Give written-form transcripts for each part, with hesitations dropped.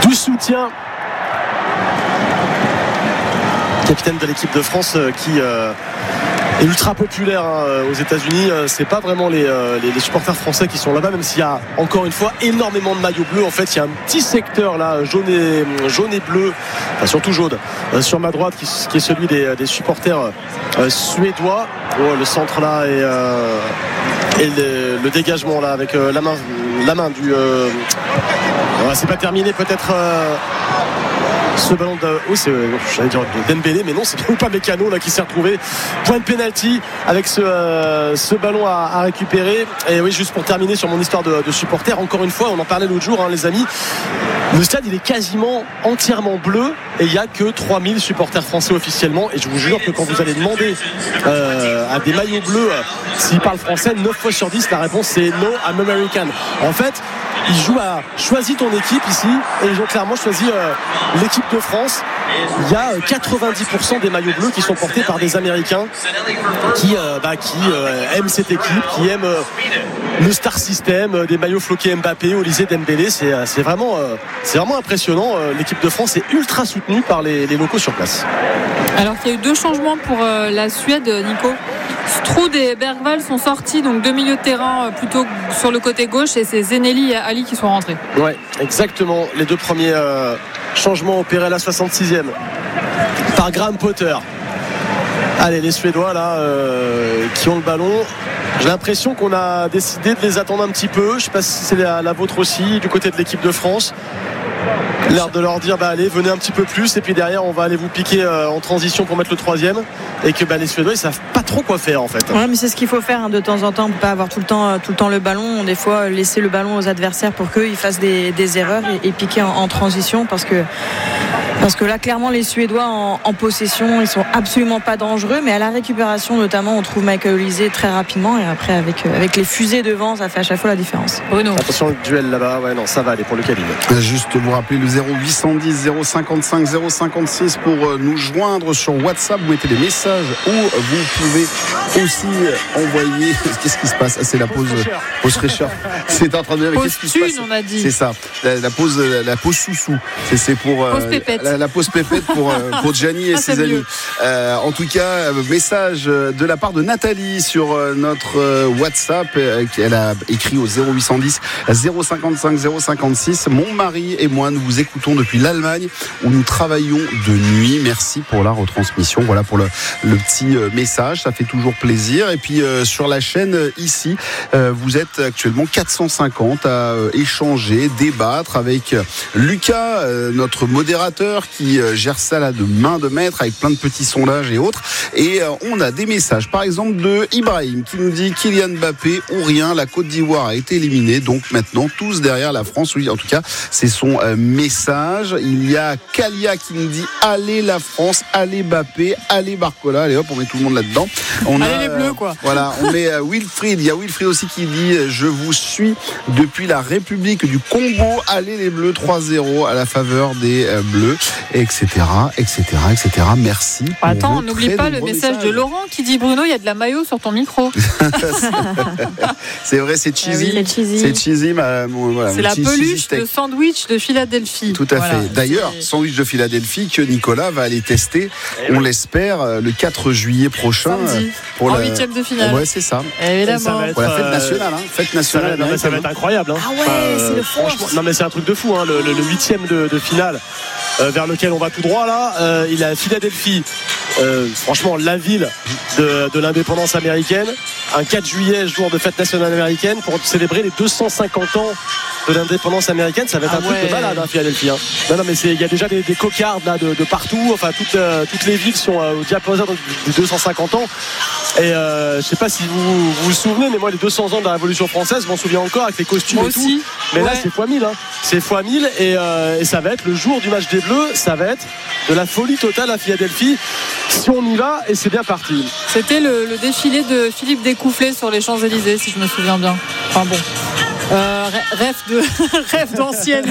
du soutien. Capitaine de l'équipe de France qui est ultra populaire aux États-Unis. C'est pas vraiment les supporters français qui sont là-bas, même s'il y a encore une fois énormément de maillots bleus. En fait, il y a un petit secteur là jaune et bleu, enfin, surtout jaune, sur ma droite, qui est celui des supporters suédois. Le centre là et le dégagement là avec la main du. C'est pas terminé peut-être. Ce ballon j'allais dire de Dembélé, mais non, c'est bien pas Mécano là qui s'est retrouvé. Point de pénalty avec ce ballon à récupérer. Et oui, juste pour terminer sur mon histoire de supporter, encore une fois, on en parlait l'autre jour, les amis. Le stade, il est quasiment entièrement bleu et il n'y a que 3000 supporters français officiellement. Et je vous jure que quand vous allez demander à des maillots bleus s'ils parlent français, 9 fois sur 10, la réponse c'est No, I'm American. En fait, ils jouent à choisis ton équipe ici et ils ont clairement choisi l'équipe de France. Il y a 90% des maillots bleus qui sont portés par des Américains qui aiment cette équipe, qui aiment le star system, des maillots floqués Mbappé, Olysée, Dembélé. C'est vraiment impressionnant. L'équipe de France est ultra soutenue par les locaux sur place. Alors qu'il y a eu 2 changements pour la Suède, Nico. Stroud et Bergvall sont sortis, donc 2 milieux de terrain plutôt sur le côté gauche, et c'est Zeneli et Ali qui sont rentrés. Ouais, exactement. Les 2 premiers changements opérés à la 66e par Graham Potter. Allez, les Suédois là qui ont le ballon. J'ai l'impression qu'on a décidé de les attendre un petit peu. Je ne sais pas si c'est la vôtre aussi du côté de l'équipe de France. L'air de leur dire allez, venez un petit peu plus, et puis derrière on va aller vous piquer en transition pour mettre le 3e, et que les Suédois ils savent pas trop quoi faire en fait. Ouais, mais c'est ce qu'il faut faire de temps en temps. On peut pas avoir tout le temps le ballon. Des fois laisser le ballon aux adversaires pour qu'ils fassent des erreurs et piquer en transition, parce que là clairement les Suédois en possession ils sont absolument pas dangereux, mais à la récupération notamment on trouve Michael Olysée très rapidement, et après avec les fusées devant ça fait à chaque fois la différence. Bruno, attention le duel là-bas, ouais non ça va aller pour le cabine. Juste vous rappeler le 0810 055 056 pour nous joindre sur WhatsApp. Vous mettez des messages ou vous pouvez aussi envoyer. Qu'est-ce qui se passe? C'est la pause fraîcheur. C'est en train de dire. Qu'est-ce qui se passe? On a dit. C'est ça. La pause sous-sous. C'est pour pause pépette. La pause pépette pour Gianni et ses amis. En tout cas, message de la part de Nathalie sur notre WhatsApp. Elle a écrit au 0810 055 056. Mon mari et moi, nous vous écoutons depuis l'Allemagne où nous travaillons de nuit. Merci pour la retransmission. Voilà pour le petit message. Ça fait toujours plaisir. Et puis sur la chaîne ici, vous êtes actuellement 450 à échanger, débattre avec Lucas, notre modérateur qui gère ça là de main de maître avec plein de petits sondages et autres. Et on a des messages, par exemple de Ibrahim qui nous dit Kylian Mbappé ou rien. La Côte d'Ivoire a été éliminée, donc maintenant tous derrière la France. Oui, en tout cas, c'est son message. Il y a Kalia qui nous dit allez la France, allez Mbappé, allez Barcola. Allez hop, on met tout le monde là-dedans. Allez les Bleus quoi. Voilà, on met Wilfried. Il y a Wilfried aussi qui dit je vous suis depuis la République du Congo. Allez les Bleus, 3-0 à la faveur des Bleus, etc. Merci. Attends, on n'oublie pas le message de Laurent qui dit Bruno, il y a de la maillot sur ton micro. C'est vrai, c'est cheesy. Oui, c'est cheesy. Voilà, c'est la peluche de sandwich de Philadelphie. Tout à fait. D'ailleurs, sandwich de Philadelphie que Nicolas va aller tester, on l'espère, le 4 juillet prochain. Samedi, pour en 8e de finale. Ouais, c'est ça. Évidemment. Pour la fête nationale. Fête nationale. Ça va être incroyable. Ah ouais, c'est le fond. Non mais c'est un truc de fou. Le 8e de finale vers lequel on va tout droit là. Il est à Philadelphie. Franchement, la ville de l'indépendance américaine. Un 4 juillet, jour de fête nationale américaine, pour célébrer les 250 ans de l'indépendance américaine. Ça va être un truc de malade, Philadelphie. Non, mais il y a déjà des cocardes là de partout. Enfin, toutes les villes sont au diapason des 250 ans. Et je sais pas si vous vous souvenez, mais moi les 200 ans de la Révolution française, je m'en souviens encore avec les costumes moi et aussi. tout. Mais là, c'est x1000. C'est x1000 et ça va être le jour du match des Bleus. Ça va être de la folie totale à Philadelphie. Si on y va, et c'est bien parti. C'était le défilé de Philippe Découfflé sur les Champs-Élysées, si je me souviens bien. Enfin bon. Rêve d'ancienne.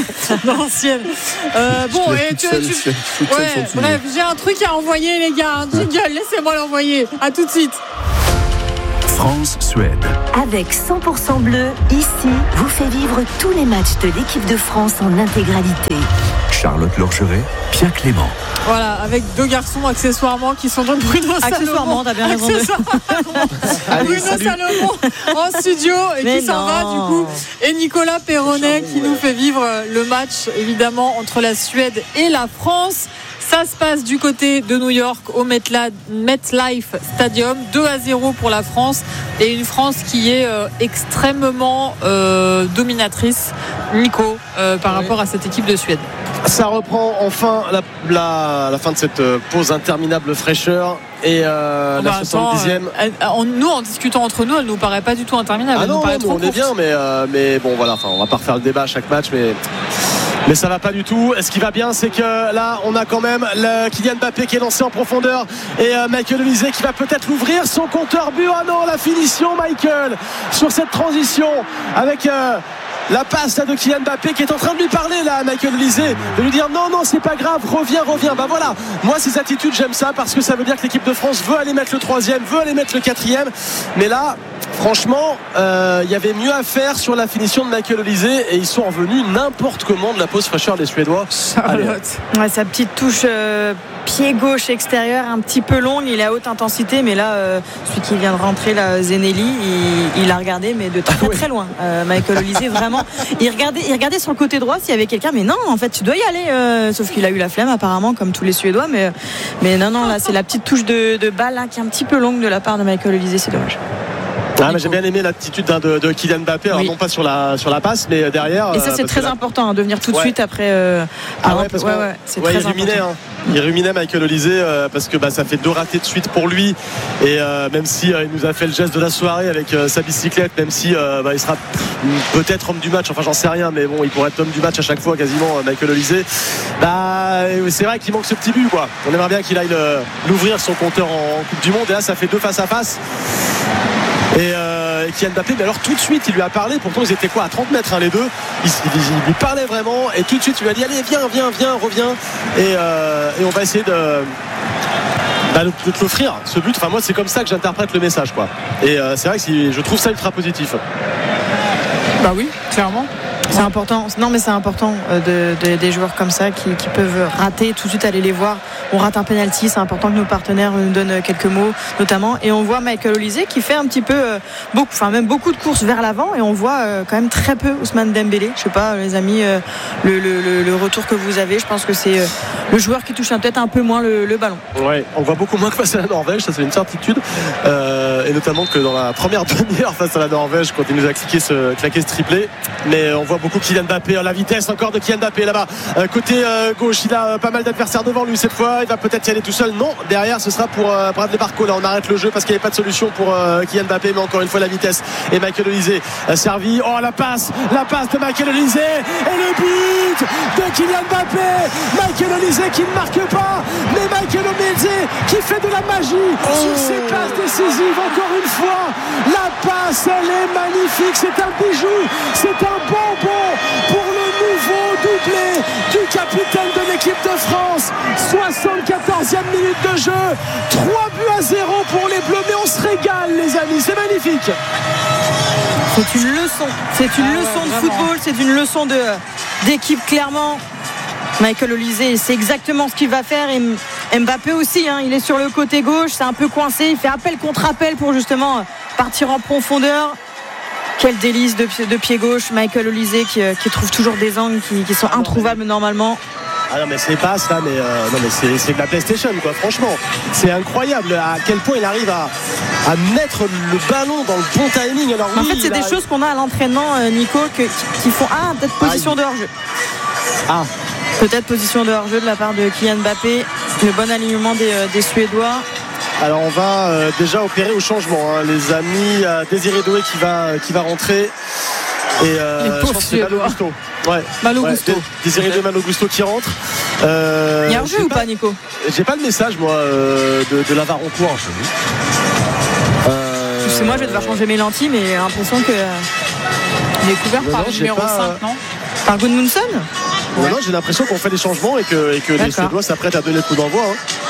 Bon, et bref, j'ai un truc à envoyer, les gars. Un jingle, laissez-moi l'envoyer. À tout de suite. France-Suède. Avec 100% bleu, ici, vous fait vivre tous les matchs de l'équipe de France en intégralité. Charlotte Lorgeret, Pierre Clément. Voilà, avec deux garçons accessoirement qui sont donc Bruno Salomon. Accessoirement, t'as bien raison. Bruno Salomon en studio et qui s'en va du coup. Et Nicolas Perronnet qui nous fait vivre le match évidemment entre la Suède et la France. Ça se passe du côté de New York au MetLife Stadium, 2-0 pour la France et une France qui est extrêmement dominatrice, Nico, par rapport à cette équipe de Suède. Ça reprend enfin la fin de cette pause interminable fraîcheur et la 70e. Nous, en discutant entre nous, elle nous paraît pas du tout interminable. Non, on est bien, mais bon voilà, on va pas refaire le débat à chaque match, mais ça va pas du tout. Ce qui va bien, c'est que là on a quand même Kylian Mbappé qui est lancé en profondeur et Michael Olise qui va peut-être l'ouvrir, son compteur but. Ah non, la finition Michael sur cette transition avec la passe là de Kylian Mbappé qui est en train de lui parler là à Michael Olise, de lui dire non c'est pas grave, reviens. Bah voilà, moi ces attitudes j'aime ça parce que ça veut dire que l'équipe de France veut aller mettre le 3e, veut aller mettre le 4e. Mais là franchement il y avait mieux à faire sur la finition de Michael Olise et ils sont revenus n'importe comment de la pause fraîcheur des Suédois. Ouais, sa petite touche pied gauche extérieur un petit peu longue, il est à haute intensité, mais là celui qui vient de rentrer là, Zenelli, il a regardé mais de très loin. Michael Olise vraiment, il regardait sur le côté droit s'il y avait quelqu'un, mais non en fait tu dois y aller, sauf qu'il a eu la flemme apparemment comme tous les Suédois, mais non là c'est la petite touche de balle là, qui est un petit peu longue de la part de Michael Olise, c'est dommage. Ah, mais j'ai bien aimé l'attitude de Kylian Mbappé, alors non pas sur la passe, mais derrière. Et ça c'est très important de venir tout de suite après. C'est très important. Il ruminait Michael Olise parce que ça fait 2 ratés de suite pour lui et même si il nous a fait le geste de la soirée avec sa bicyclette, même si il sera peut-être homme du match, enfin j'en sais rien, mais bon il pourrait être homme du match à chaque fois quasiment, Michael Olise. C'est vrai qu'il manque ce petit but quoi. On aimerait bien qu'il aille l'ouvrir son compteur en Coupe du Monde et là ça fait 2 face à face. Et Kylian Mbappé, mais alors tout de suite il lui a parlé, pourtant ils étaient à 30 mètres les deux, il lui parlait vraiment et tout de suite il lui a dit allez viens reviens et on va essayer de te l'offrir ce but. Enfin moi c'est comme ça que j'interprète le message quoi. Et c'est vrai que je trouve ça ultra positif. Bah oui, clairement. C'est important. Non, mais c'est important des joueurs comme ça qui peuvent rater, tout de suite aller les voir. On rate un penalty, c'est important que nos partenaires nous donnent quelques mots, notamment. Et on voit Michael Olise qui fait un petit peu beaucoup de courses vers l'avant. Et on voit quand même très peu Ousmane Dembélé. Je sais pas, les amis, le retour que vous avez. Je pense que c'est le joueur qui touche peut-être un peu moins le ballon. Ouais, on voit beaucoup moins que face à la Norvège, ça c'est une certitude. Et notamment que dans la première demi-heure face à la Norvège, quand il nous a claqué ce triplé. Mais on voit beaucoup Kylian Mbappé, la vitesse encore de Kylian Mbappé là-bas côté gauche, il a pas mal d'adversaires devant lui cette fois, il va peut-être y aller tout seul, non, derrière ce sera pour Bradley Barcola. On arrête le jeu parce qu'il n'y avait pas de solution pour Kylian Mbappé, mais encore une fois la vitesse et Michael Olise servi, la passe de Michael Olise et le but de Kylian Mbappé, Michael Olise qui ne marque pas, mais Michael Olise qui fait de la magie sur ses passes décisives. Encore une fois la passe elle est magnifique, c'est un bijou, c'est un bonbon pour le nouveau doublé du capitaine de l'équipe de France. 74e minute de jeu, 3-0 pour les Bleus, mais on se régale les amis, c'est magnifique. C'est une leçon de football, c'est une leçon d'équipe clairement. Michael Olise, c'est exactement ce qu'il va faire, et Mbappé aussi, il est sur le côté gauche, c'est un peu coincé, il fait appel contre appel pour justement partir en profondeur. Quel délice de pied gauche, Michael Olise qui trouve toujours des angles qui sont introuvables normalement. Ah non mais c'est pas ça, mais c'est de la PlayStation quoi, franchement c'est incroyable à quel point il arrive à mettre le ballon dans le bon timing. Alors en fait c'est des choses qu'on a à l'entraînement, Nico, qui font peut-être position de hors-jeu. Peut-être position de hors-jeu de la part de Kylian Mbappé, le bon alignement des Suédois. Alors on va déjà opérer au changement les amis. Désiré Doué qui va rentrer et je pense que c'est Malo Gusto. Malo Gusto. Désiré Doué, Malo Gusto qui rentre. Il y a un jeu ou pas, Nico? J'ai pas le message moi de Lavaroncourt. Moi je vais devoir changer mes lentilles, mais j'ai l'impression que il est couvert par le numéro 5, non? Par Gudmundsson? Non, j'ai l'impression qu'on fait des changements et que les Suédois s'apprêtent à donner le coup d'envoi.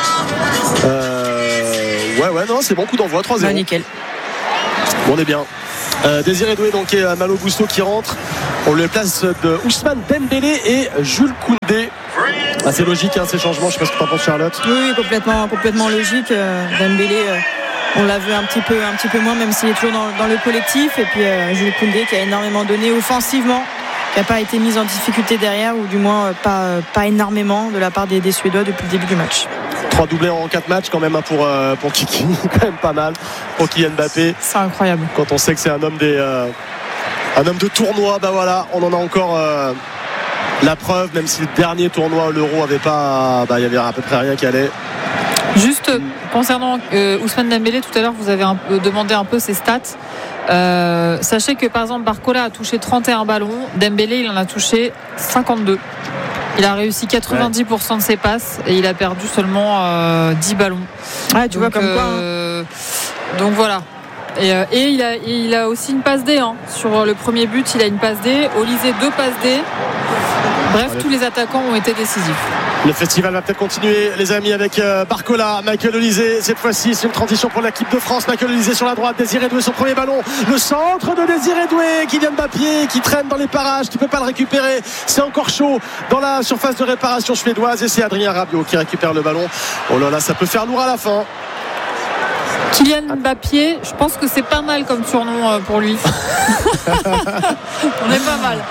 Non, c'est bon, coup d'envoi, 3-0. Nickel. Bon, on est bien. Désiré Doué donc et Malo Gusto qui rentre. On le place de Ousmane Dembélé et Jules Koundé. C'est logique ces changements, je ne sais pas ce que tu en penses, Charlotte. Oui, complètement logique. Dembélé, on l'a vu un petit peu moins, même s'il est toujours dans le collectif. Et puis Jules Koundé qui a énormément donné offensivement, qui n'a pas été mise en difficulté derrière, ou du moins pas énormément de la part des Suédois depuis le début du match. 3 doublés en 4 matchs quand même pour Kiki, quand même pas mal pour Kylian Mbappé. C'est incroyable. Quand on sait que c'est un homme de tournoi, voilà, on en a encore la preuve, même si le dernier tournoi, l'Euro, il y avait à peu près rien qui allait. Juste concernant Ousmane Dembélé, tout à l'heure vous avez demandé un peu ses stats. Sachez que par exemple Barcola a touché 31 ballons, Dembélé il en a touché 52. Il a réussi 90% de ses passes et il a perdu seulement 10 ballons. Tu vois comme quoi. Donc voilà. Et il a aussi une passe D. Sur le premier but, il a une passe D. Olysée, 2 passes D. Bref, tous les attaquants ont été décisifs. Le festival va peut-être continuer, les amis, avec Barcola, Michael Olysée. Cette fois-ci, c'est une transition pour l'équipe de France. Michael Olysée sur la droite, Désiré Doué, son premier ballon. Le centre de Désiré Doué, Kylian Mbappé qui traîne dans les parages, qui ne peut pas le récupérer. C'est encore chaud dans la surface de réparation suédoise. Et c'est Adrien Rabiot qui récupère le ballon. Oh là là, ça peut faire lourd à la fin. Kylian Mbappé, je pense que c'est pas mal comme surnom pour lui. On est pas mal.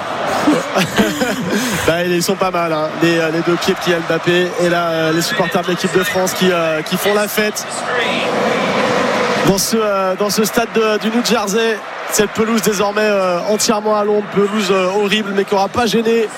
Ils sont pas mal, les deux pieds de Kylian Mbappé. Et là, les supporters de l'équipe de France qui font la fête dans ce stade du New Jersey. Cette pelouse désormais entièrement à Londres, pelouse horrible, mais qui n'aura pas gêné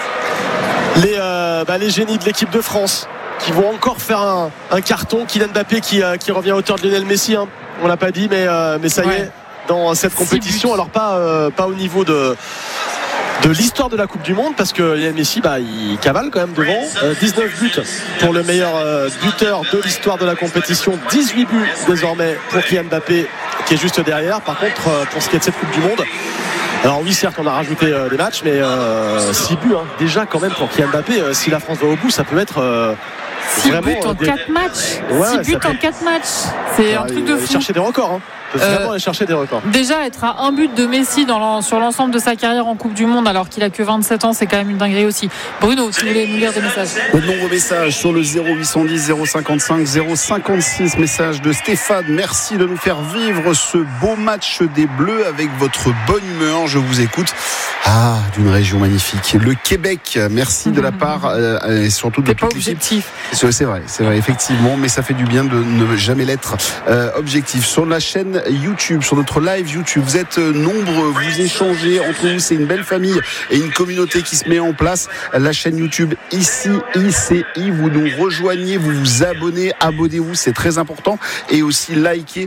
les génies de l'équipe de France, qui vont encore faire un carton. Kylian Mbappé qui revient à hauteur de Lionel Messi, on l'a pas dit, mais ça y est, dans cette compétition. Alors pas au niveau de l'histoire de la Coupe du Monde, parce que Lionel Messi il cavale quand même devant. 19 buts pour le meilleur buteur de l'histoire de la compétition, 18 buts désormais pour Kylian Mbappé qui est juste derrière. Par contre, pour ce qui est de cette Coupe du Monde, alors oui, certes on a rajouté des matchs, mais 6 buts déjà quand même pour Kylian Mbappé. Si la France va au bout, ça peut être 6 buts en 4 matchs. 6 buts en 4 matchs. C'est un truc de fou. Aller chercher des records. Vraiment aller chercher des records. Déjà être à un but de Messi sur l'ensemble de sa carrière en Coupe du Monde, alors qu'il a que 27 ans, c'est quand même une dinguerie aussi. Bruno, si vous voulez nous lire des messages. De nombreux messages sur le 0810 055 056. Message de Stéphane. Merci de nous faire vivre ce beau match des Bleus avec votre bonne humeur. Je vous écoute. D'une région magnifique, le Québec. Merci de la part et surtout de toute l'équipe. C'est vrai, effectivement, mais ça fait du bien de ne jamais l'être objectif. Sur la chaîne YouTube, sur notre live YouTube, vous êtes nombreux, vous échangez entre vous, c'est une belle famille et une communauté qui se met en place. La chaîne YouTube ici, ICI, vous nous rejoignez, vous vous abonnez-vous, c'est très important, et aussi likez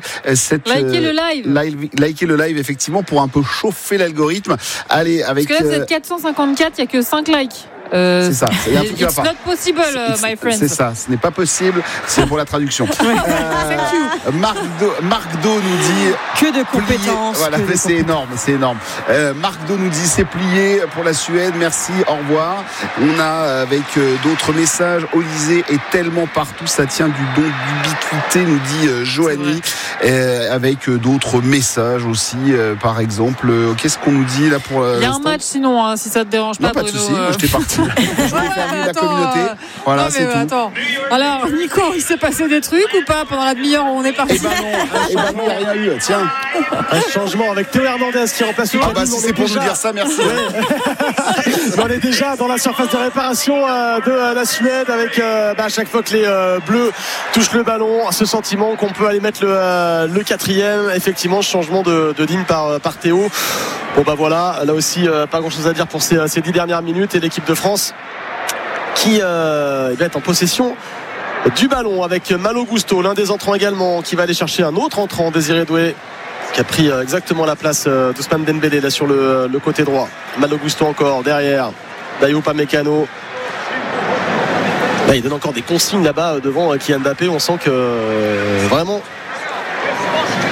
le live effectivement, pour un peu chauffer l'algorithme. Allez, avec parce que là, c'est 454, il n'y a que 5 likes. C'est ça, il y a un truc qui va pas. It's not possible, my friends. C'est ça, ce n'est pas possible, c'est pour la traduction. Marc Do nous dit que de compétences. Voilà, c'est énorme. Marc Do nous dit c'est plié pour la Suède, merci, au revoir. On a avec d'autres messages, Olysée est tellement partout, ça tient du don d'ubiquité, nous dit Joanie, avec d'autres messages aussi, par exemple, qu'est-ce qu'on nous dit là pour il y a un match sinon, si ça te dérange pas, non, pas de soucis, moi j'étais parti. Je voulais faire vivre la communauté. Voilà, non, c'est tout. Attends. Alors, Nico, il s'est passé des trucs ou pas pendant la demi-heure où on est parti? Il n'y a rien eu. Tiens, un changement avec Théo Hernandez qui remplace le Kevin. Si c'est pour nous dire ça, merci. On est déjà dans la surface de réparation de la Suède avec à chaque fois que les Bleus touchent le ballon, ce sentiment qu'on peut aller mettre le quatrième. Effectivement, changement de ligne par Théo. Bon voilà, là aussi pas grand chose à dire pour ces 10 dernières minutes, et l'équipe de France qui va être en possession du ballon avec Malo Gusto, l'un des entrants également, qui va aller chercher un autre entrant, Désiré Doué, qui a pris exactement la place d'Ousmane Dembélé là sur le côté droit. Malo Gusto encore derrière, Dayot Upamecano. Il donne encore des consignes là-bas devant Kylian Mbappé. On sent que vraiment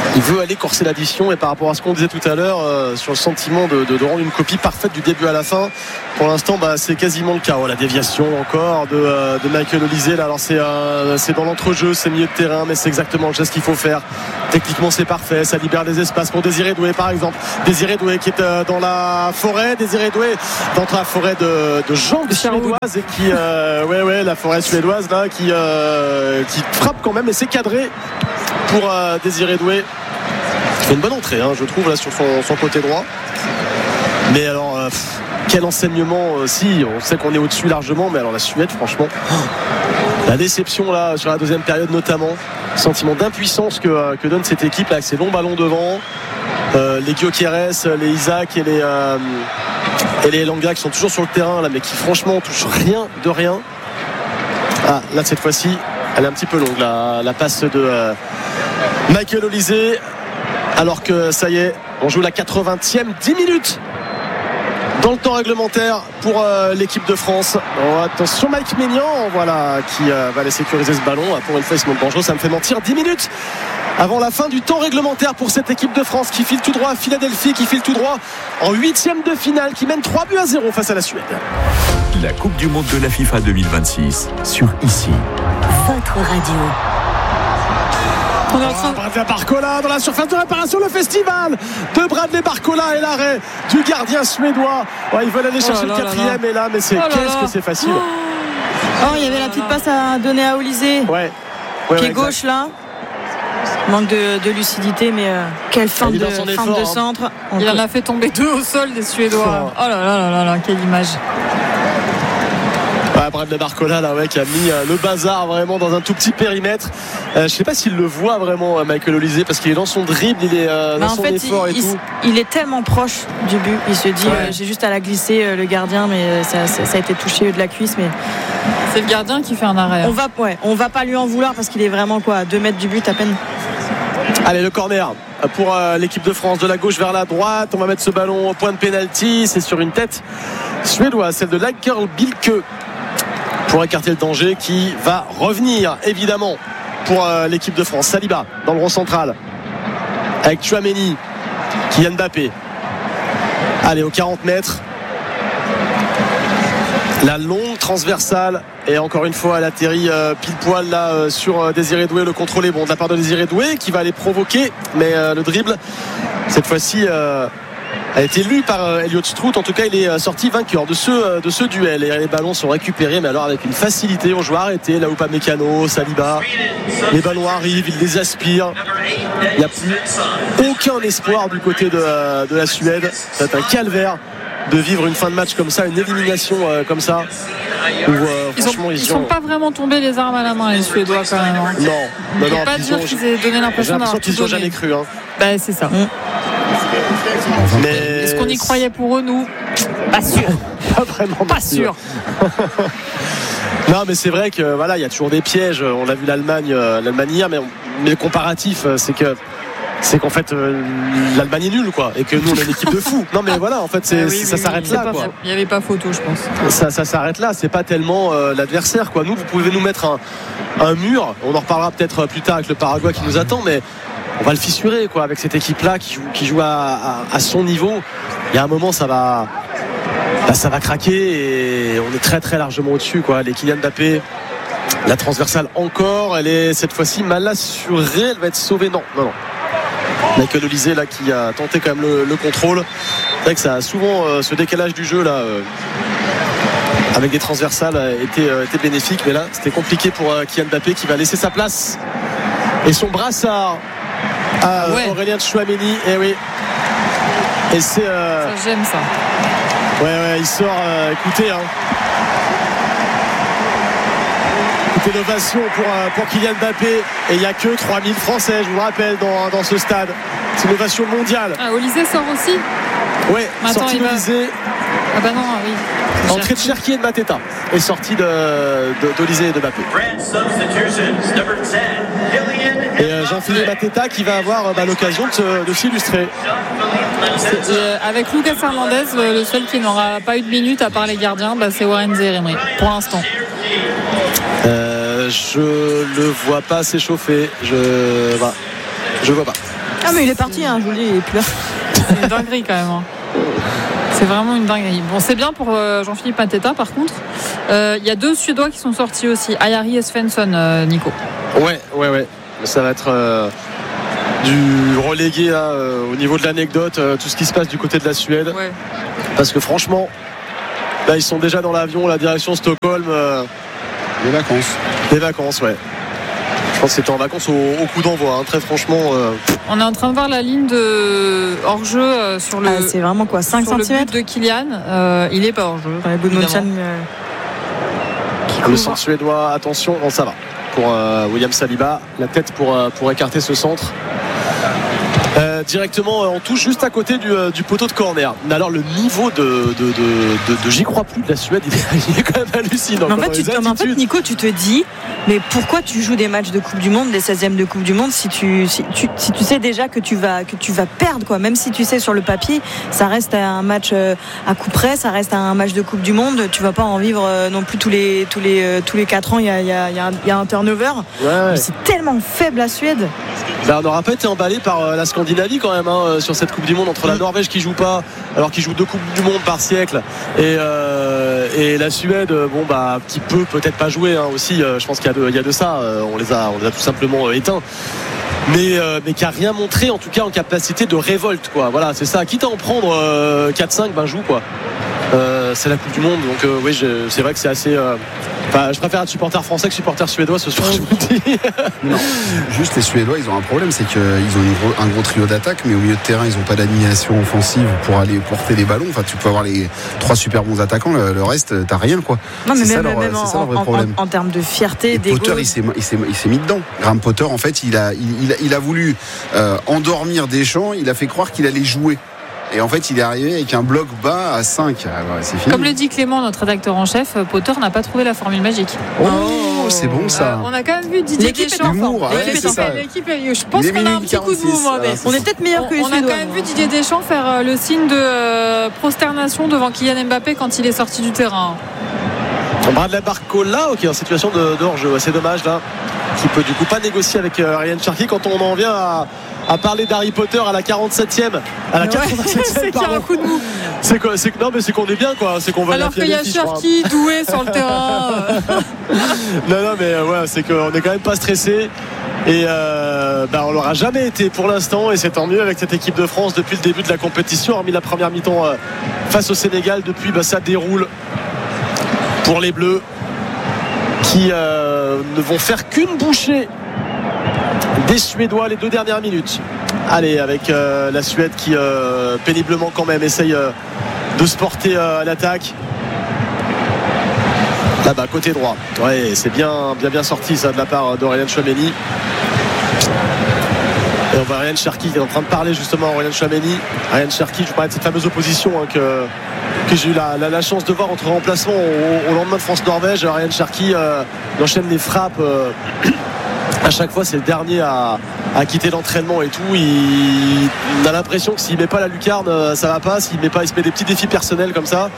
il veut aller corser l'addition, et par rapport à ce qu'on disait tout à l'heure sur le sentiment de rendre une copie parfaite du début à la fin, pour l'instant c'est quasiment le cas. La déviation encore de Michael Olise là. Alors c'est dans l'entrejeu, c'est milieu de terrain, mais c'est exactement le geste qu'il faut faire. Techniquement c'est parfait, ça libère des espaces pour Désiré Doué par exemple. Désiré Doué qui est dans la forêt, Désiré Doué dans la forêt de jambes suédoises, et qui la forêt suédoise là qui frappe quand même, et c'est cadré pour Désiré Doué. Il fait une bonne entrée je trouve là sur son côté droit, mais alors quel enseignement. Si on sait qu'on est au-dessus largement, mais alors la Suède franchement, la déception là sur la deuxième période notamment, sentiment d'impuissance que donne cette équipe là, avec ses longs ballons devant, les Gyökeres, les Isaac et les Elanga qui sont toujours sur le terrain là, mais qui franchement touchent rien de rien. Là cette fois-ci elle est un petit peu longue la passe de Michael Olise, alors que ça y est, on joue la 80e, 10 minutes dans le temps réglementaire pour l'équipe de France. Attention Mike Maignan, qui va aller sécuriser ce ballon. Pour une fois il se montre dangereux, ça me fait mentir. 10 minutes avant la fin du temps réglementaire pour cette équipe de France qui file tout droit à Philadelphie, qui file tout droit en 8e de finale, qui mène 3-0 face à la Suède. La Coupe du Monde de la FIFA 2026 sur ICI. Votre radio. On est en train Bradley Barcola dans la surface de réparation, le festival de Bradley Barcola et l'arrêt du gardien suédois. Ils veulent aller chercher le 4e, et là, mais qu'est-ce que c'est facile. Il y avait la petite passe à donner à Olise, pied gauche là. Manque de lucidité, mais quelle fin de centre. Il en a fait tomber 2 au sol des Suédois. Oh là là, quelle image. Bradley Barcola qui a mis le bazar vraiment dans un tout petit périmètre. Je sais pas s'il le voit vraiment, Michael Olise, parce qu'il est dans son dribble, il est dans son effort et tout. Il est tellement proche du but, il se dit j'ai juste à la glisser, le gardien, mais ça a été touché de la cuisse, mais c'est le gardien qui fait un arrêt. On va pas lui en vouloir, parce qu'il est vraiment à 2 mètres du but à peine. Allez, le corner pour l'équipe de France, de la gauche vers la droite. On va mettre ce ballon au point de pénalty. C'est sur une tête suédoise, celle de Lagerl Bilke, pour écarter le danger, qui va revenir évidemment pour l'équipe de France. Saliba dans le rond central avec Tchouaméni, Kylian Mbappé. Allez, aux 40 mètres, la longue transversale, et encore une fois elle atterrit pile poil là sur Désiré Doué. Le contrôle est bon de la part de Désiré Doué, qui va aller provoquer, mais le dribble cette fois-ci a été lu par Elliott Strout. En tout cas il est sorti vainqueur de ce duel, et les ballons sont récupérés, mais alors avec une facilité. On joue arrêté là où Upamecano, Saliba, les ballons arrivent, ils les aspirent. Il n'y a plus aucun espoir du côté de la Suède. C'est un calvaire de vivre une fin de match comme ça, une élimination comme ça, où, ils sont pas vraiment tombés les armes à la main, les Suédois, quand même. Non, on ne peut pas dire qu'ils aient donné l'impression d'avoir qu'ils n'ont jamais cru. C'est ça. Mais est-ce qu'on y croyait pour eux, nous? Pas sûr. Pas vraiment. Pas sûr. Non, mais c'est vrai que il y a toujours des pièges. On l'a vu l'Allemagne hier, mais le comparatif, c'est qu'en fait l'Allemagne est nulle, et que nous on est une équipe de fous. Non, mais en fait ça s'arrête là, il n'y avait pas photo, je pense. Ça s'arrête là, c'est pas tellement l'adversaire, Nous, vous pouvez nous mettre un mur, on en reparlera peut-être plus tard avec le Paraguay qui nous attend, mais on va le fissurer, avec cette équipe là qui joue à son niveau. Il y a un moment ça va craquer, et on est très très largement au-dessus, Les Kylian Mbappé, la transversale encore, elle est cette fois-ci mal assurée, elle va être sauvée. Non. Michael Olise là qui a tenté quand même le contrôle. C'est vrai que ça a souvent ce décalage du jeu là avec des transversales été bénéfique, mais là c'était compliqué pour Kylian Mbappé, qui va laisser sa place et son brassard à Aurélien Tchouaméni. Et c'est ça, j'aime ça. Il sort, écoutez l'ovation pour Kylian Mbappé, et il n'y a que 3000 Français, je vous le rappelle, dans ce stade. C'est une ovation mondiale. Olise sort aussi. Sortie d'Olise. Entrée de Cherki et de Mateta, et sortie d'Olise et de Mbappé. Et Jean-Philippe Mateta qui va avoir l'occasion de s'illustrer. Avec Lucas Hernandez, le seul qui n'aura pas eu de minutes à part les gardiens, c'est Warren Zaïre-Emery pour l'instant. Je le vois pas s'échauffer. Je vois pas. Ah mais il est parti, je vous le dis, il est plus là. C'est une dinguerie quand même. C'est vraiment une dinguerie. Bon, c'est bien pour Jean-Philippe Mateta par contre. Il y a 2 Suédois qui sont sortis aussi, Ayari et Svensson, Nico. Ouais. Ça va être du relégué là, au niveau de l'anecdote, tout ce qui se passe du côté de la Suède. Ouais. Parce que franchement, là ils sont déjà dans l'avion, la direction Stockholm. Des vacances, ouais. Je pense que c'était en vacances au coup d'envoi, très franchement. On est en train de voir la ligne de hors-jeu sur le. C'est vraiment quoi, 5 sur cm le but de Kylian. Il est pas hors-jeu. Le centre suédois, attention, ça va. Pour William Saliba, la tête pour écarter ce centre. Directement en touche juste à côté du poteau de corner. Mais alors le niveau de j'y crois plus de la Suède, il est quand même hallucinant. Mais en fait, Nico, tu te dis, mais pourquoi tu joues des matchs de Coupe du Monde, des 16e de Coupe du Monde, si tu sais déjà que tu vas perdre, quoi. Même si tu sais sur le papier, ça reste un match à coup près, ça reste un match de Coupe du Monde. Tu vas pas en vivre non plus tous les 4 ans. Il y a un turnover. Ouais. C'est tellement faible la Suède. On n'aura pas été emballé par la Scandinavie quand même sur cette Coupe du Monde, entre la Norvège qui joue pas alors qu'il joue 2 Coupes du Monde par siècle et la Suède qui peut peut-être pas jouer aussi. Je pense qu'il y a de ça. On les a tout simplement éteints. Mais qui a rien montré en tout cas en capacité de révolte, quoi. Voilà, c'est ça. Quitte à en prendre 4-5, joue, quoi. C'est la Coupe du Monde, donc oui, c'est vrai que c'est assez. Je préfère être supporter français que supporter suédois ce soir, je vous le dis. Non, juste les Suédois, ils ont un problème, c'est qu'ils ont un gros trio d'attaque, mais au milieu de terrain, ils n'ont pas d'animation offensive pour aller porter les ballons. Enfin, tu peux avoir les 3 super bons attaquants, le reste, t'as rien, quoi. Non, mais c'est même ça le vrai problème. En termes de fierté, et Potter, il s'est mis dedans. Graham Potter, en fait, il a voulu endormir Deschamps, il a fait croire qu'il allait jouer. Et en fait, il est arrivé avec un bloc bas à 5. C'est fini. Comme le dit Clément, notre rédacteur en chef, Potter n'a pas trouvé la formule magique. Oh, c'est bon ça. On a quand même vu Didier Deschamps. L'équipe, je pense qu'on a un petit coup de mou. On est peut-être meilleur que les Suédois. On a quand même vu Didier Deschamps faire le signe de prosternation devant Kylian Mbappé quand il est sorti du terrain. Bradley Barcola, en situation de hors-jeu. C'est dommage là. Qui peut du coup pas négocier avec Ryan Cherki quand on en vient à parler d'Harry Potter à la 47e, à la 87e, pardon. Un coup de mou. C'est qu'on est bien, quoi. C'est qu'on va. Alors qu'il y a Cherki doué sur le terrain. non, mais c'est qu'on est quand même pas stressé. Et on l'aura jamais été pour l'instant, et c'est tant mieux avec cette équipe de France depuis le début de la compétition, hormis la première mi-temps face au Sénégal. Depuis, ça déroule pour les Bleus qui ne vont faire qu'une bouchée des Suédois les 2 dernières minutes. Allez, avec la Suède qui péniblement quand même essaye de se porter à l'attaque. Là-bas, côté droit. Ouais, c'est bien sorti ça de la part d'Aurélien Tchouaméni. Et on voit Ryan Cherki qui est en train de parler justement à Aurélien Tchouaméni. Ryan Cherki, je vous parlais de cette fameuse opposition que j'ai eu la chance de voir entre remplacements au lendemain de France-Norvège. Ryan Cherki enchaîne les frappes. À chaque fois, c'est le dernier à quitter l'entraînement et tout. On a l'impression que s'il met pas la lucarne, ça va pas. S'il se met des petits défis personnels comme ça.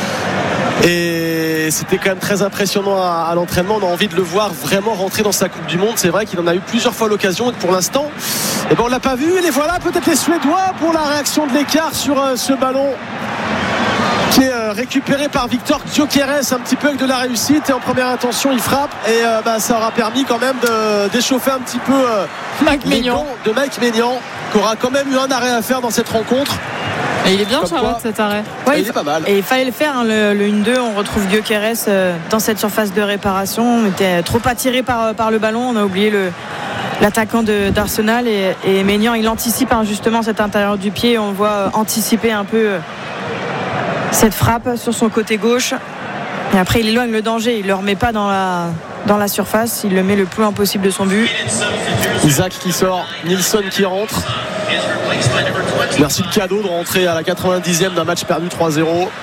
Et c'était quand même très impressionnant à l'entraînement. On a envie de le voir vraiment rentrer dans sa Coupe du Monde. C'est vrai qu'il en a eu plusieurs fois l'occasion et que pour l'instant, on l'a pas vu. Et les voilà, peut-être les Suédois pour la réaction de l'écart sur ce ballon qui est récupéré par Victor Gyökeres, un petit peu avec de la réussite, et en première intention il frappe et ça aura permis quand même d'échauffer un petit peu les gants de Mike Maignan, qui aura quand même eu un arrêt à faire dans cette rencontre. Et il est bien, Charlotte, cet arrêt. Ouais, il est pas mal. Et il fallait le faire, le 1-2. On retrouve Gyökeres dans cette surface de réparation. On était trop attiré par le ballon. On a oublié l'attaquant d'Arsenal, et Maignan, il anticipe justement cet intérieur du pied. On le voit anticiper un peu cette frappe sur son côté gauche, et après il éloigne le danger. Il le remet pas dans la surface, il le met le plus loin possible de son but. Isaac qui sort, Nilsson qui rentre. Merci le cadeau de rentrer à la 90e d'un match perdu 3-0.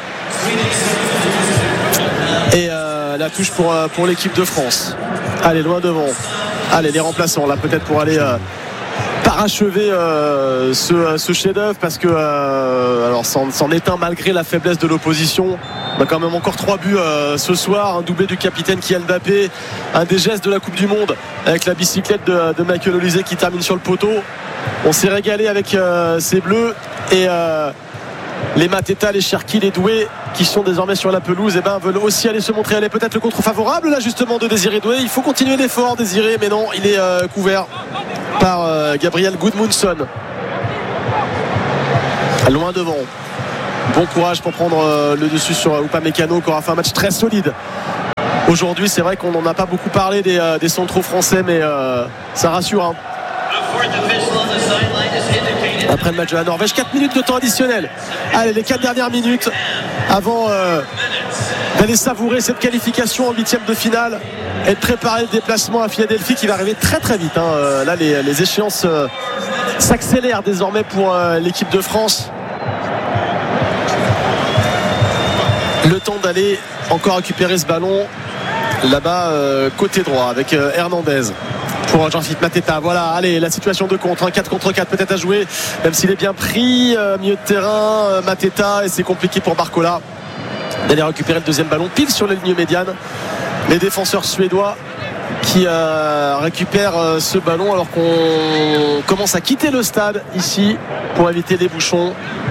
Et la touche pour l'équipe de France. Allez, loin devant. Allez, les remplaçants là, peut-être pour aller parachever ce chef-d'œuvre parce que alors c'en est un malgré la faiblesse de l'opposition. On a quand même encore 3 buts ce soir, un doublé du capitaine Kylian Mbappé, un des gestes de la Coupe du Monde avec la bicyclette de Michael Olise qui termine sur le poteau. On s'est régalé avec ces bleus et les Mateta, les Cherki, les Doué qui sont désormais sur la pelouse veulent aussi aller se montrer. Elle est peut-être le contre-favorable là justement de Désiré Doué. Il faut continuer l'effort Désiré, mais non, il est couvert par Gabriel Gudmundsson. Loin devant. Bon courage pour prendre le dessus sur Upamecano qui aura fait un match très solide. Aujourd'hui c'est vrai qu'on n'en a pas beaucoup parlé des centraux français, mais ça rassure hein. Après le match de la Norvège, 4 minutes de temps additionnel. Allez, les 4 dernières minutes avant d'aller savourer cette qualification en 8e de finale et de préparer le déplacement à Philadelphie qui va arriver très très vite hein. Là les échéances s'accélèrent désormais pour l'équipe de France. Le temps d'aller encore récupérer ce ballon là-bas côté droit avec Hernandez pour Jean-Philippe Mateta. Voilà, allez, la situation de contre, 4 contre 4 peut-être à jouer, même s'il est bien pris, milieu de terrain, Mateta, et c'est compliqué pour Barcola d'aller récupérer le deuxième ballon pile sur la ligne médiane. Les défenseurs suédois qui récupèrent ce ballon alors qu'on commence à quitter le stade ici pour éviter les bouchons.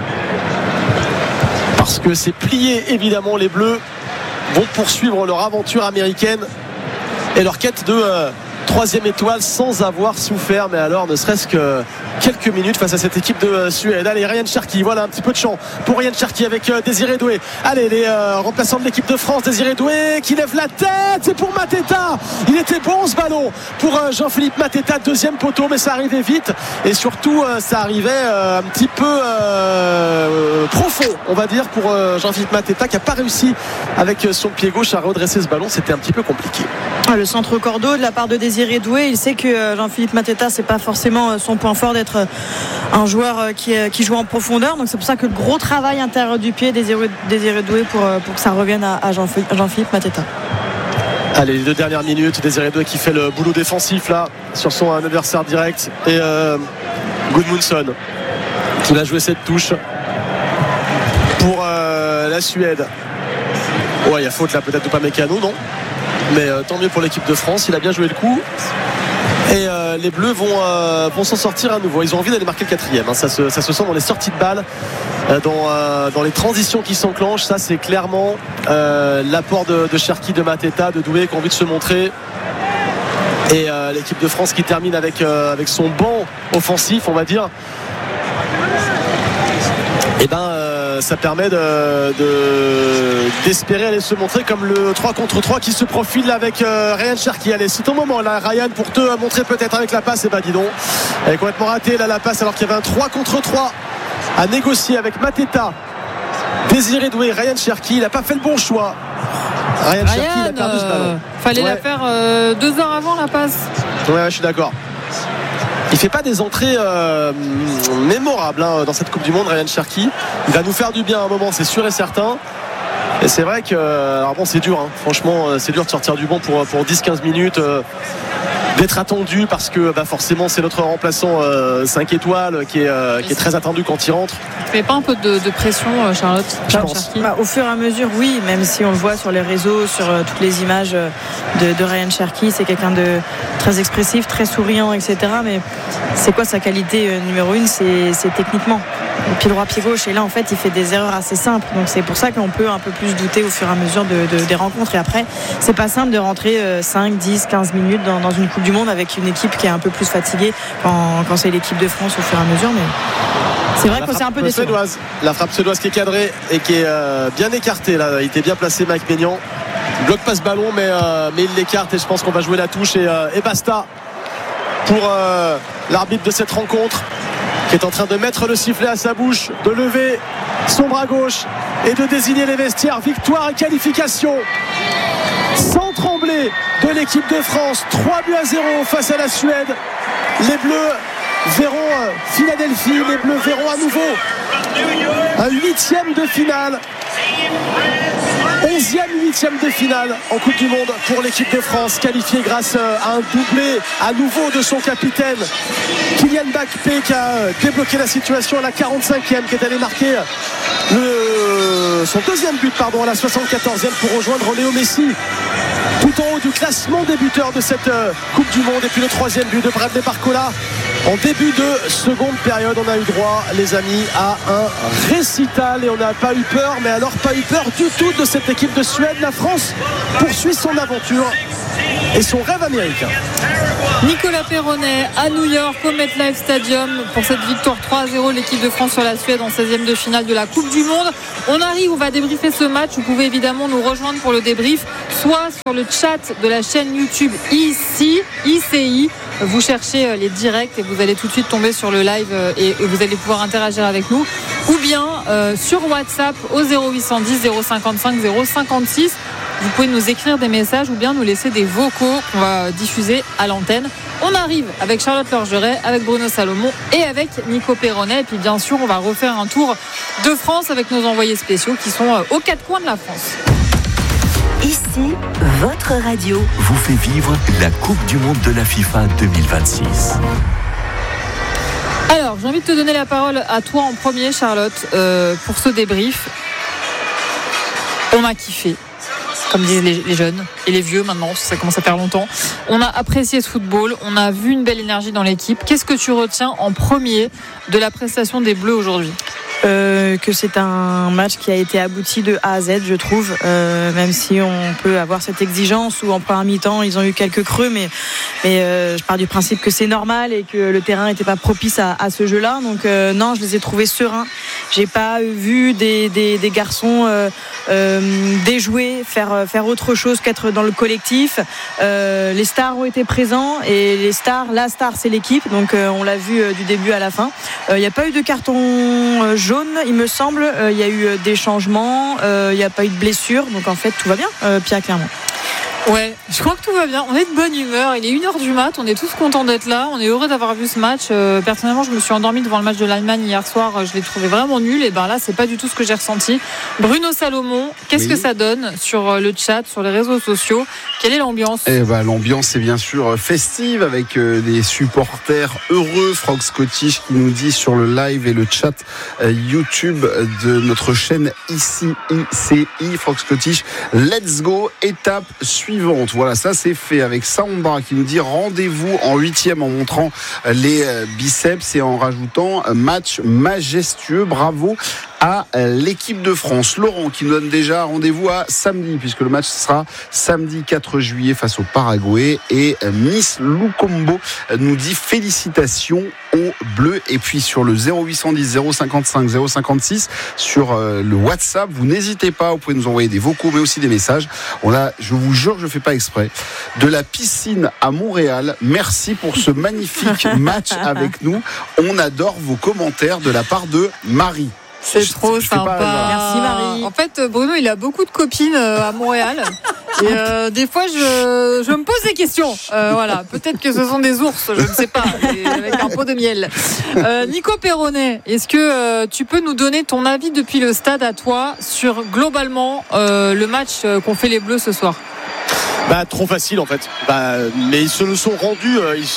Parce que c'est plié, évidemment, les Bleus vont poursuivre leur aventure américaine et leur quête de 3e étoile sans avoir souffert, mais alors ne serait-ce que quelques minutes face à cette équipe de Suède. Allez, Ryan Cherki, voilà un petit peu de champ pour Ryan Cherki avec Désiré Doué. Allez, les remplaçants de l'équipe de France, Désiré Doué qui lève la tête, c'est pour Mateta. Il était bon ce ballon pour Jean-Philippe Mateta, deuxième poteau, mais ça arrivait vite et surtout ça arrivait un petit peu profond, on va dire, pour Jean-Philippe Mateta qui n'a pas réussi avec son pied gauche à redresser ce ballon. C'était un petit peu compliqué. Le centre cordeau de la part de Désiré Doué, il sait que Jean-Philippe Mateta c'est pas forcément son point fort d'être un joueur qui joue en profondeur, donc c'est pour ça que le gros travail intérieur du pied Désiré Doué pour que ça revienne à Jean-Philippe Mateta. Allez, les 2 dernières minutes, Désiré Doué qui fait le boulot défensif là sur son adversaire direct et Gudmundsson qui va jouer cette touche pour la Suède. Ouais, il y a faute là peut-être de Upamecano, non, mais tant mieux pour l'équipe de France, il a bien joué le coup et les Bleus vont s'en sortir à nouveau. Ils ont envie d'aller marquer le 4e hein. Ça se sent dans les sorties de balles, dans les transitions qui s'enclenchent. Ça c'est clairement l'apport de Cherki, de Mateta, de Doué qui ont envie de se montrer. Et l'équipe de France qui termine avec son banc offensif, on va dire. Et ça permet d'espérer aller se montrer comme le 3 contre 3 qui se profile avec Ryan Cherki. Allez, c'est ton moment là Ryan pour te montrer peut-être avec la passe. Et dis donc, elle est complètement ratée là la passe alors qu'il y avait un 3 contre 3 à négocier avec Mateta, Désiré Doué, Ryan Cherki. Il n'a pas fait le bon choix. Ryan Cherki, il a perdu ce ballon. Fallait la faire 2 heures avant la passe. Ouais, je suis d'accord. Il fait pas des entrées mémorables hein, dans cette Coupe du Monde, Ryan Cherki. Il va nous faire du bien à un moment, c'est sûr et certain. Et c'est vrai que alors bon, c'est dur hein. Franchement c'est dur de sortir du banc pour 10-15 minutes, d'être attendu parce que forcément c'est notre remplaçant 5 étoiles qui est très attendu quand il rentre. Tu mets pas un peu de pression Charlotte? Je pense. Au fur et à mesure oui, même si on le voit sur les réseaux, sur toutes les images de Ryan Cherki, c'est quelqu'un de très expressif, très souriant, etc. Mais c'est quoi sa qualité numéro 1? C'est techniquement pied droit, pied gauche, et là en fait il fait des erreurs assez simples, donc c'est pour ça qu'on peut un peu plus douter au fur et à mesure des rencontres. Et après c'est pas simple de rentrer 5, 10, 15 minutes dans une Coupe du Monde avec une équipe qui est un peu plus fatiguée quand c'est l'équipe de France au fur et à mesure, mais c'est vrai que c'est un peu décevant. La frappe suédoise qui est cadrée et qui est bien écartée là. Il était bien placé Mike Maignan, il bloque pas ce ballon mais il l'écarte et je pense qu'on va jouer la touche et basta pour l'arbitre de cette rencontre qui est en train de mettre le sifflet à sa bouche, de lever son bras gauche et de désigner les vestiaires. Victoire et qualification sans trembler de l'équipe de France, 3-0 face à la Suède. Les Bleus verront Philadelphie, les Bleus verront à nouveau un 8e de finale, 11e huitième de finale en Coupe du Monde pour l'équipe de France, qualifiée grâce à un doublé à nouveau de son capitaine Kylian Mbappé, qui a débloqué la situation à la 45e, qui est allé marquer son deuxième but à la 74e pour rejoindre Léo Messi tout en haut du classement des buteurs de cette Coupe du Monde. Et puis le troisième but de Bradley Barcola en début de seconde période. On a eu droit, les amis, à un récital et on n'a pas eu peur, mais alors pas eu peur du tout de cette équipe de Suède. La France poursuit son aventure et son rêve américain. Nicolas Perronnet à New York au MetLife Stadium pour cette victoire 3-0, l'équipe de France sur la Suède en 16e de finale de la Coupe du Monde. On va débriefer ce match. Vous pouvez évidemment nous rejoindre pour le débrief, soit sur le chat de la chaîne YouTube ICI. Vous cherchez les directs et vous allez tout de suite tomber sur le live et vous allez pouvoir interagir avec nous, ou bien sur WhatsApp au 0810 055 056. Vous pouvez nous écrire des messages ou bien nous laisser des vocaux qu'on va diffuser à l'antenne. On arrive avec Charlotte Lorgeret, avec Bruno Salomon et avec Nico Perronnet. Et puis bien sûr, on va refaire un tour de France avec nos envoyés spéciaux qui sont aux quatre coins de la France. Ici, votre radio vous fait vivre la Coupe du Monde de la FIFA 2026. Alors, j'ai envie de te donner la parole à toi en premier, Charlotte, pour ce débrief. On a kiffé, comme disent les jeunes et les vieux maintenant, ça commence à faire longtemps. On a apprécié ce football, on a vu une belle énergie dans l'équipe. Qu'est-ce que tu retiens en premier de la prestation des Bleus aujourd'hui ? Que c'est un match qui a été abouti de A à Z, je trouve, même si on peut avoir cette exigence où en première mi-temps ils ont eu quelques creux, mais je pars du principe que c'est normal et que le terrain n'était pas propice à ce jeu-là. Donc non, je les ai trouvés sereins. J'ai pas vu des garçons déjouer, faire autre chose qu'être dans le collectif. Les stars ont été présents et la star c'est l'équipe, donc on l'a vu du début à la fin. Il n'y a pas eu de carton jaune, il me semble. Il y a eu des changements, il n'y a pas eu de blessure, donc en fait tout va bien, Pierre Clermont. Ouais, je crois que tout va bien. On est de bonne humeur. Il est 1h du mat. On est tous contents d'être là. On est heureux d'avoir vu ce match. Personnellement, je me suis endormie devant le match de l'Allemagne hier soir. Je l'ai trouvé vraiment nul. Et ben là, c'est pas du tout ce que j'ai ressenti. Bruno Salomon, qu'est-ce que ça donne sur le chat, sur les réseaux sociaux ? Quelle est l'ambiance ? L'ambiance est bien sûr festive avec des supporters heureux. Franck Scottish qui nous dit sur le live et le chat YouTube de notre chaîne ICI, Franck Scottish, let's go, étape suivante. Voilà, ça c'est fait avec Sandra qui nous dit rendez-vous en 8e en montrant les biceps et en rajoutant match majestueux, bravo à l'équipe de France. Laurent qui nous donne déjà rendez-vous à samedi, puisque le match sera samedi 4 juillet face au Paraguay, et Miss Lukombo nous dit félicitations aux Bleus. Et puis sur le 0810 055 056 sur le WhatsApp, vous n'hésitez pas, vous pouvez nous envoyer des vocaux mais aussi des messages. On a, je vous jure, je fais pas exprès, de la piscine à Montréal. Merci pour ce magnifique match avec nous. On adore vos commentaires, de la part de Marie. C'est trop sympa. Merci Marie. En fait, Bruno, il a beaucoup de copines à Montréal. Et des fois, je me pose des questions. Voilà, peut-être que ce sont des ours, je ne sais pas, avec un pot de miel. Nico Perronnet, est-ce que tu peux nous donner ton avis depuis le stade à toi sur globalement le match qu'ont fait les Bleus ce soir ? Trop facile en fait. Mais ils se le sont rendus.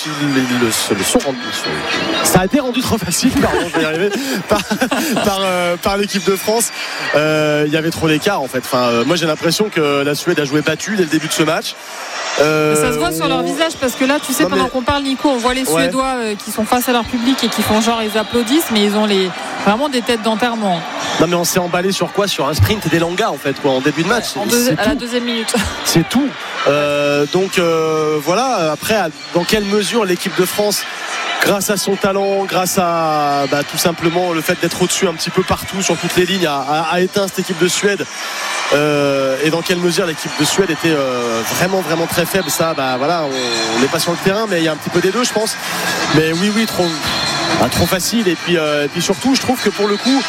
Ça a été rendu trop facile. Pardon, je vais y arriver. Par l'équipe de France. Il y avait trop d'écart en fait. Moi j'ai l'impression que la Suède a joué battue dès le début de ce match. Ça se voit sur leur visage parce que là, tu sais, pendant qu'on parle, Nico, on voit les Suédois qui sont face à leur public et qui font genre ils applaudissent, mais ils ont vraiment des têtes d'enterrement. Non mais on s'est emballé sur quoi ? Sur un sprint des langas en fait en début de match. À la deuxième minute. C'est tout. Donc voilà. Après, dans quelle mesure l'équipe de France, grâce à son talent, grâce à tout simplement le fait d'être au-dessus un petit peu partout sur toutes les lignes, a éteint cette équipe de Suède, et dans quelle mesure l'équipe de Suède était vraiment vraiment très faible, ça voilà, on n'est pas sur le terrain, mais il y a un petit peu des deux, je pense. Mais oui, trop facile. Et puis surtout, je trouve que pour le coup,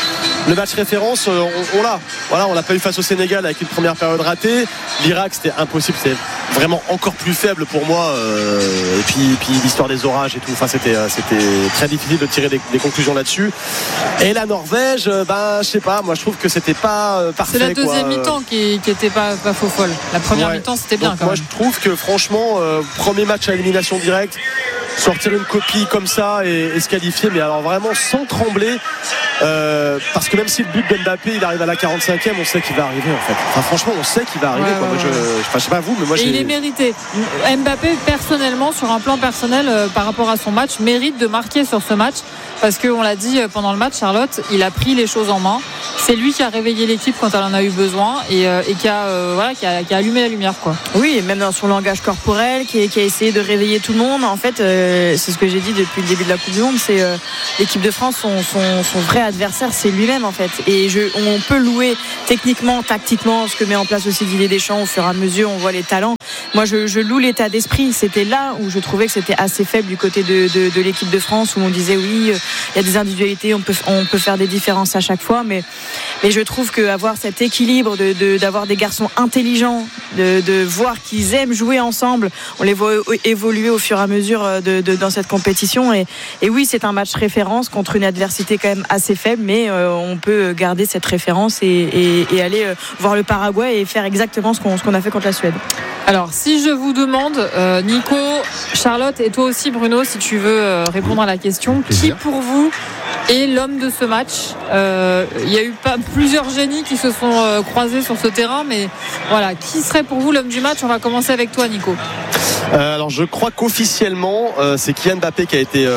le match référence, on l'a. Voilà, on l'a pas eu face au Sénégal avec une première période ratée. L'Irak, c'était impossible, c'était vraiment encore plus faible pour moi. Et puis l'histoire des orages et tout. Enfin, c'était très difficile de tirer des conclusions là-dessus. Et la Norvège, je sais pas. Moi, je trouve que c'était pas parfait. C'est la deuxième mi-temps qui était pas faux folle. La première mi-temps, c'était bien. Donc, quand moi, même. je trouve que franchement, premier match à élimination directe. Sortir une copie comme ça et se qualifier, mais alors vraiment sans trembler, parce que même si le but d'Mbappé il arrive à la 45e, on sait qu'il va arriver en fait. Enfin, franchement, on sait qu'il va arriver. Moi, je sais pas vous, mais moi il est mérité. Mbappé personnellement, sur un plan personnel, par rapport à son match, mérite de marquer sur ce match. Parce qu'on l'a dit pendant le match, Charlotte, il a pris les choses en main. C'est lui qui a réveillé l'équipe quand elle en a eu besoin et qui a allumé la lumière, quoi. Oui, et même dans son langage corporel, qui a essayé de réveiller tout le monde. En fait, c'est ce que j'ai dit depuis le début de la Coupe du Monde, c'est l'équipe de France, son vrai adversaire, c'est lui-même en fait. Et on peut louer techniquement, tactiquement, ce que met en place aussi Didier Deschamps. Au fur et à mesure, on voit les talents. Moi, je loue l'état d'esprit. C'était là où je trouvais que c'était assez faible du côté de l'équipe de France, où on disait oui, il y a des individualités, on peut faire des différences à chaque fois, mais je trouve qu'avoir cet équilibre, d'avoir des garçons intelligents, de voir qu'ils aiment jouer ensemble, on les voit évoluer au fur et à mesure dans cette compétition. Et oui, c'est un match référence contre une adversité quand même assez faible, mais on peut garder cette référence et aller voir le Paraguay et faire exactement ce qu'on a fait contre la Suède. Alors, si je vous demande, Nico, Charlotte et toi aussi Bruno, si tu veux répondre à la question, qui pour vous est l'homme de ce match? Il y a eu plusieurs génies qui se sont croisés sur ce terrain, mais voilà, qui serait pour vous l'homme du match? On va commencer avec toi, Nico. Alors je crois qu'officiellement c'est Kylian Mbappé qui a été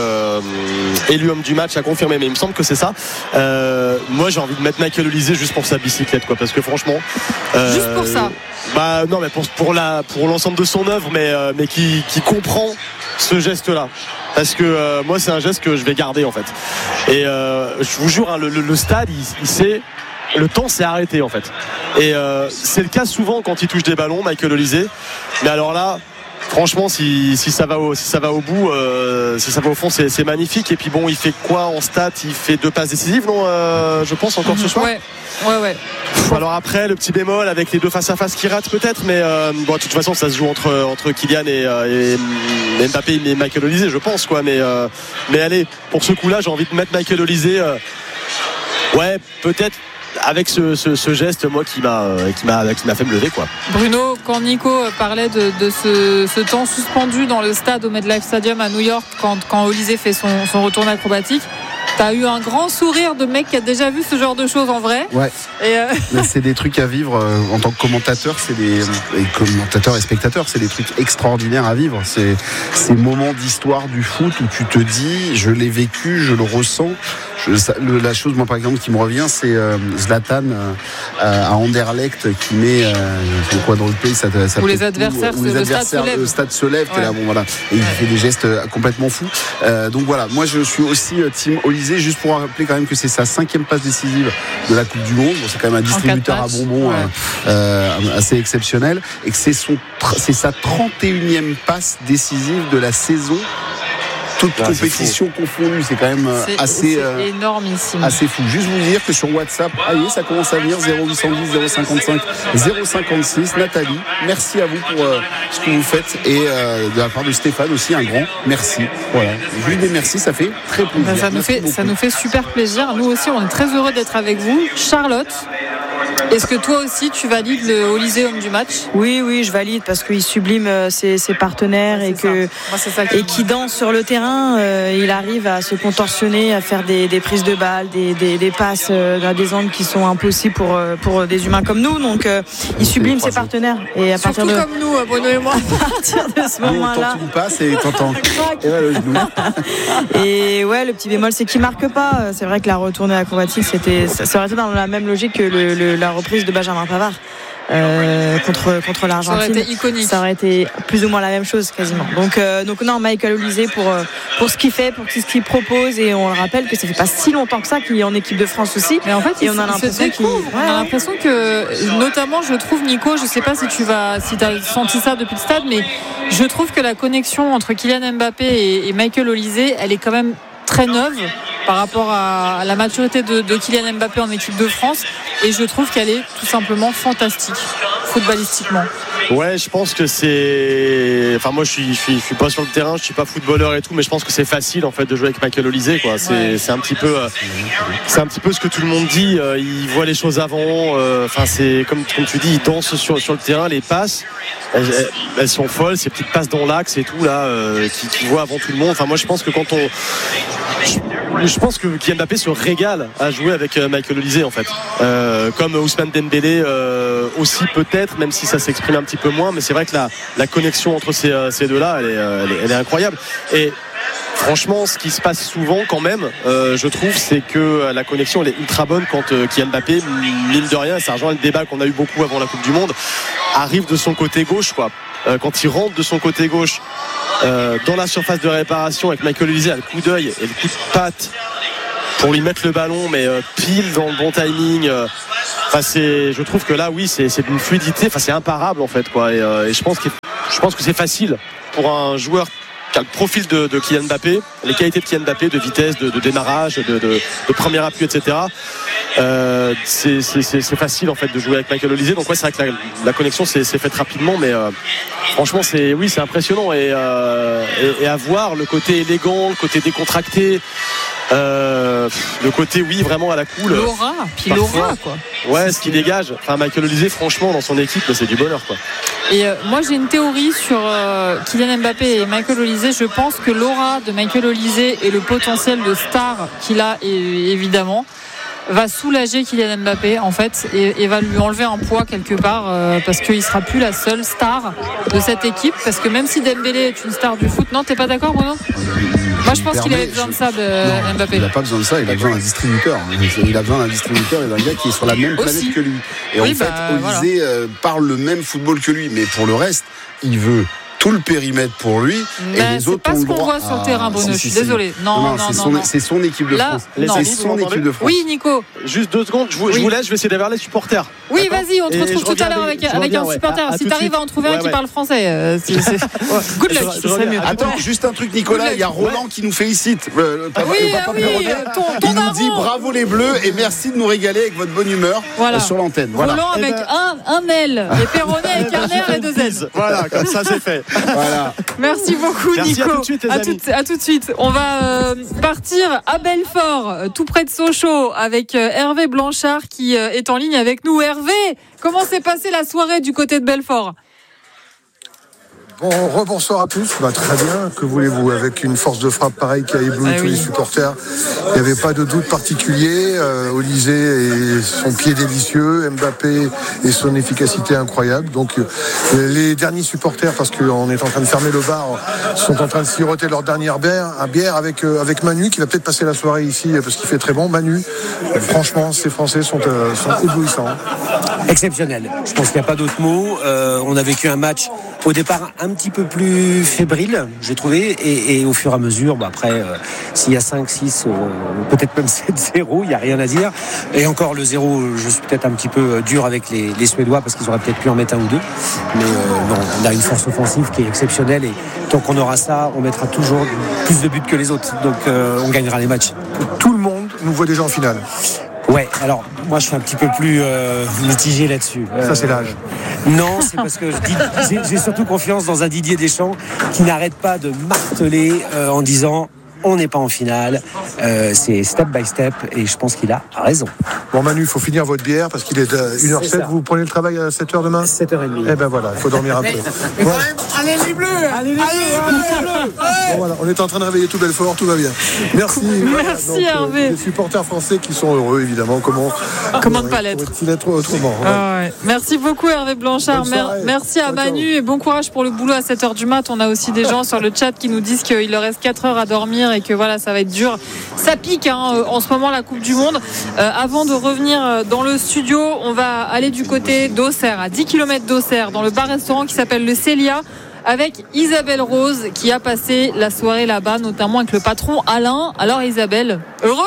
élu homme du match, à confirmer, mais il me semble que c'est ça. Moi j'ai envie de mettre Michael Olise juste pour sa bicyclette, quoi, parce que franchement juste pour ça, non, mais pour l'ensemble de son œuvre, mais qui comprend ce geste là, parce que moi c'est un geste que je vais garder en fait. Et je vous jure, hein, le stade il sait, le temps s'est arrêté en fait, et c'est le cas souvent quand il touche des ballons, Michael Olise, mais alors là franchement, si ça va au bout, si ça va au fond, c'est magnifique. Et puis bon, il fait quoi en stats? Il fait 2 passes décisives, non je pense encore ce soir. Ouais. Alors après, le petit bémol avec les 2 face à face qui ratent peut-être, mais de toute façon, ça se joue entre Kylian et Mbappé et Michael Olise, je pense, quoi. Mais allez, pour ce coup-là, j'ai envie de mettre Michael Olise. Peut-être. Avec ce geste, moi, qui m'a fait me lever, quoi. Bruno, quand Nico parlait de ce temps suspendu dans le stade au MetLife Stadium à New York, quand Olise fait son retour acrobatique, t'as eu un grand sourire de mec qui a déjà vu ce genre de choses en vrai. Ouais. Mais c'est des trucs à vivre en tant que commentateur, commentateurs et spectateurs, c'est des trucs extraordinaires à vivre. C'est ces moments d'histoire du foot où tu te dis, je l'ai vécu, je le ressens. La chose, moi, par exemple, qui me revient, c'est Zlatan à Anderlecht qui met quoi dans le pays, ça où les adversaires, le stade se lève. Ouais. Là, bon, voilà, et il fait des gestes complètement fous. Donc voilà, moi je suis aussi team Olise, juste pour rappeler quand même que c'est sa 5e passe décisive de la Coupe du Monde. Bon, c'est quand même un distributeur à bonbons assez exceptionnel, et que c'est sa 31e passe décisive de la saison. Toute compétition confondue, c'est quand même assez énormissime, assez fou. Juste vous dire que sur WhatsApp, ça commence à venir, 0810 055 056. Nathalie, merci à vous pour ce que vous faites, et de la part de Stéphane aussi, un grand merci. Voilà, juste des merci, ça fait très plaisir. Ça nous fait super plaisir. Nous aussi, on est très heureux d'être avec vous. Charlotte, est-ce que toi aussi tu valides le Olise homme du match? Oui, je valide, parce qu'il sublime ses partenaires, et qui danse sur le terrain. Il arrive à se contorsionner, à faire des prises de balles, des passes à des angles qui sont impossibles pour des humains comme nous. Donc il sublime ses partenaires. Et à surtout partir comme nous, Bruno et moi. À partir de ce moment-là, tu passes et t'entends. Et ouais, le petit bémol, c'est qu'il marque pas. C'est vrai que la retournée acrobatique, ça aurait été dans la même logique que la reprise de Benjamin Pavard. Contre l'Argentine, ça aurait été iconique. Ça aurait été plus ou moins la même chose quasiment. Donc non, Michael Olise pour ce qu'il fait, pour ce qu'il propose, et on le rappelle que ça fait pas si longtemps que ça qu'il est en équipe de France aussi. Mais en fait, on a l'impression que, notamment, je trouve, Nico, je sais pas si t'as senti ça depuis le stade, mais je trouve que la connexion entre Kylian Mbappé et Michael Olise, elle est quand même très neuve. par rapport à la maturité de Kylian Mbappé en équipe de France, et je trouve qu'elle est tout simplement fantastique footballistiquement. Ouais, je pense que c'est. Enfin, moi, je suis pas sur le terrain, je suis pas footballeur et tout, mais je pense que c'est facile en fait de jouer avec Michael Olise, quoi. C'est un petit peu ce que tout le monde dit. Il voit les choses avant. Enfin, c'est comme tu dis, il danse sur le terrain. Les passes, elles sont folles. Ces petites passes dans l'axe et tout là, qui voit avant tout le monde. Enfin, moi, je pense que je pense que Kylian Mbappé se régale à jouer avec Michael Olise en fait, comme Ousmane Dembélé aussi peut-être, même si ça s'exprime un petit peu moins, mais c'est vrai que la connexion entre ces deux-là, elle est incroyable. Et franchement, ce qui se passe souvent quand même, je trouve, c'est que la connexion elle est ultra bonne quand Kylian Mbappé, mine de rien, ça rejoint le débat qu'on a eu beaucoup avant la Coupe du Monde, arrive de son côté gauche, quoi. Quand il rentre de son côté gauche dans la surface de réparation avec Michael Olise, le coup d'œil et le coup de patte pour lui mettre le ballon, mais pile dans le bon timing. Enfin, je trouve que là, oui, c'est d'une fluidité. Enfin, c'est imparable en fait, quoi. Et je pense que c'est facile pour un joueur qui a le profil de Kylian Mbappé, les qualités de Kylian Mbappé, de vitesse, de démarrage, de premier appui, etc. C'est facile en fait de jouer avec Michael Olise. Donc ouais, c'est vrai que la connexion s'est faite rapidement, mais franchement, c'est impressionnant et à voir le côté élégant, le côté décontracté. Le côté vraiment à la cool, l'aura quoi. Ouais, ce qu'il dégage, enfin Michael Olise franchement dans son équipe c'est du bonheur quoi. Et moi j'ai une théorie sur Kylian Mbappé et Michael Olise. Je pense que l'aura de Michael Olise et le potentiel de star qu'il a évidemment va soulager Kylian Mbappé en fait et va lui enlever un poids quelque part parce qu'il sera plus la seule star de cette équipe, parce que même si Dembélé est une star du foot, non, t'es pas d'accord Bruno? Moi je pense qu'il avait besoin de ça de Mbappé. Il n'a pas besoin de ça, il a besoin d'un distributeur. Il a besoin d'un distributeur et d'un gars qui est sur la même planète que lui. Et oui, en fait, Olise parle le même football que lui, mais pour le reste, il veut tout le périmètre pour lui, et les autres ont le droit. C'est pas ce qu'on voit sur le terrain, Bruno, je suis désolé. Non. C'est son équipe de France. C'est son équipe de France. Oui, Nico. Juste 2 secondes, je vous laisse, je vais essayer d'avoir les supporters. Oui, vas-y, on te retrouve tout à l'heure avec un supporter. Si t'arrives à en trouver un qui parle français, good luck, ce serait mieux. Attends, juste un truc, Nicolas, il y a Roland qui nous félicite. Oui, il nous dit bravo les Bleus et merci de nous régaler avec votre bonne humeur sur l'antenne. Roland avec un L, et Perronnet avec un R et 2 Z. Voilà, comme ça c'est fait. Voilà. Merci beaucoup. Merci, Nico. À tout de suite. On va partir à Belfort, tout près de Sochaux, avec Hervé Blanchard qui est en ligne avec nous. Hervé, comment s'est passée la soirée du côté de Belfort ? Rebonsoir à tous. Très bien, que voulez-vous, avec une force de frappe pareille qui a ébloui tous les supporters. Il n'y avait pas de doute particulier. Olise et son pied délicieux, Mbappé et son efficacité incroyable. Donc les derniers supporters, parce qu'on est en train de fermer le bar, sont en train de siroter leur dernière bière avec Manu, qui va peut-être passer la soirée ici parce qu'il fait très bon. Manu, franchement, ces Français sont éblouissants. Exceptionnel. Je pense qu'il n'y a pas d'autre mot. On a vécu un match au départ un petit peu plus fébrile, j'ai trouvé, et au fur et à mesure, après, s'il y a 5-6, peut-être même 7-0, il n'y a rien à dire. Et encore le 0, je suis peut-être un petit peu dur avec les Suédois, parce qu'ils auraient peut-être pu en mettre un ou deux. Mais non, on a une force offensive qui est exceptionnelle, et tant qu'on aura ça, on mettra toujours plus de buts que les autres. Donc on gagnera les matchs. Tout le monde nous voit déjà en finale. Ouais, alors moi je suis un petit peu plus mitigé là-dessus. Ça c'est l'âge. Non, c'est parce que j'ai surtout confiance dans un Didier Deschamps qui n'arrête pas de marteler en disant on n'est pas en finale, c'est step by step, et je pense qu'il a raison. Bon Manu, il faut finir votre bière parce qu'il est 1h07, vous prenez le travail à 7h demain ? 7h30. Eh ben voilà, il faut dormir un peu. Voilà. Allez les Bleus, allez les Bleus. Bon, voilà, on est en train de réveiller tout Belfort, tout va bien. Merci. Merci Hervé. Les supporters français qui sont heureux évidemment, comment ne pas l'être autrement. Ouais. Merci beaucoup Hervé Blanchard, merci à Manu et bon courage pour le boulot à 7h du mat. On a aussi des gens sur le chat qui nous disent qu'il leur reste 4 heures à dormir et que voilà, ça va être dur. Ça pique en ce moment la Coupe du Monde. Avant de revenir dans le studio, on va aller du côté d'Auxerre, à 10 km d'Auxerre, dans le bar-restaurant qui s'appelle le Célia, avec Isabelle Rose qui a passé la soirée là-bas, notamment avec le patron Alain. Alors Isabelle, heureuse ?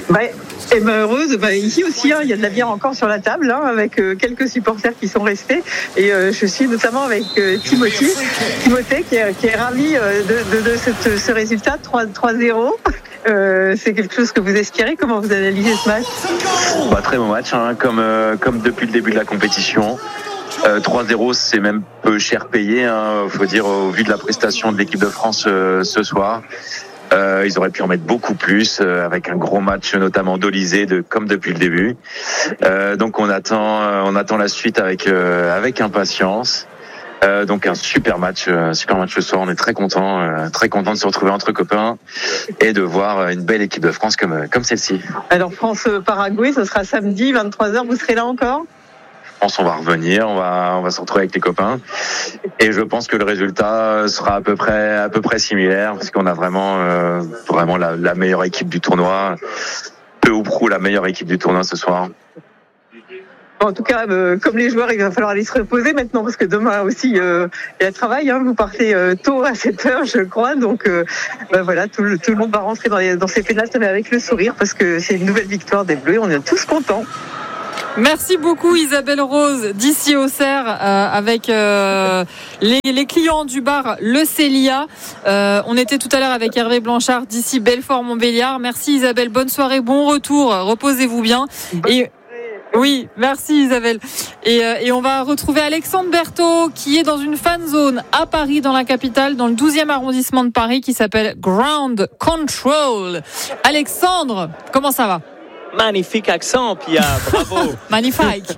Heureuse, ici aussi, il y a de la bière encore sur la table, avec quelques supporters qui sont restés, et je suis notamment avec Timothée qui est ravi de ce résultat 3-0. C'est quelque chose que vous espérez? Comment vous analysez ce match? Très bon match, hein, comme depuis le début de la compétition. 3-0, c'est même peu cher payé, hein, faut dire, au vu de la prestation de l'équipe de France ce soir. Ils auraient pu en mettre beaucoup plus, avec un gros match notamment d'Olysée, comme depuis le début. Donc on attend la suite avec impatience. Donc un super match ce soir. On est très content de se retrouver entre copains et de voir une belle équipe de France comme celle-ci. Alors France-Paraguay, ce sera samedi 23h. Vous serez là encore? Je pense qu'on va revenir, on va se retrouver avec les copains et je pense que le résultat sera à peu près similaire parce qu'on a vraiment la meilleure équipe du tournoi, peu ou prou la meilleure équipe du tournoi ce soir. En tout cas, comme les joueurs, il va falloir aller se reposer maintenant parce que demain aussi il y a travail. Hein. Vous partez tôt à 7h, je crois. Donc voilà, tout le monde va rentrer dans ces pénales avec le sourire parce que c'est une nouvelle victoire des Bleus. On est tous contents. Merci beaucoup Isabelle Rose d'ici Auxerre avec les clients du bar Le Célia. On était tout à l'heure avec Hervé Blanchard d'ici Belfort-Montbéliard. Merci Isabelle, bonne soirée, bon retour, reposez-vous bien. Oui, merci Isabelle. Et on va retrouver Alexandre Berthaud qui est dans une fan zone à Paris, dans la capitale, dans le 12e arrondissement de Paris, qui s'appelle Ground Control. Alexandre, comment ça va? Magnifique accent, Pia, bravo. Magnifique.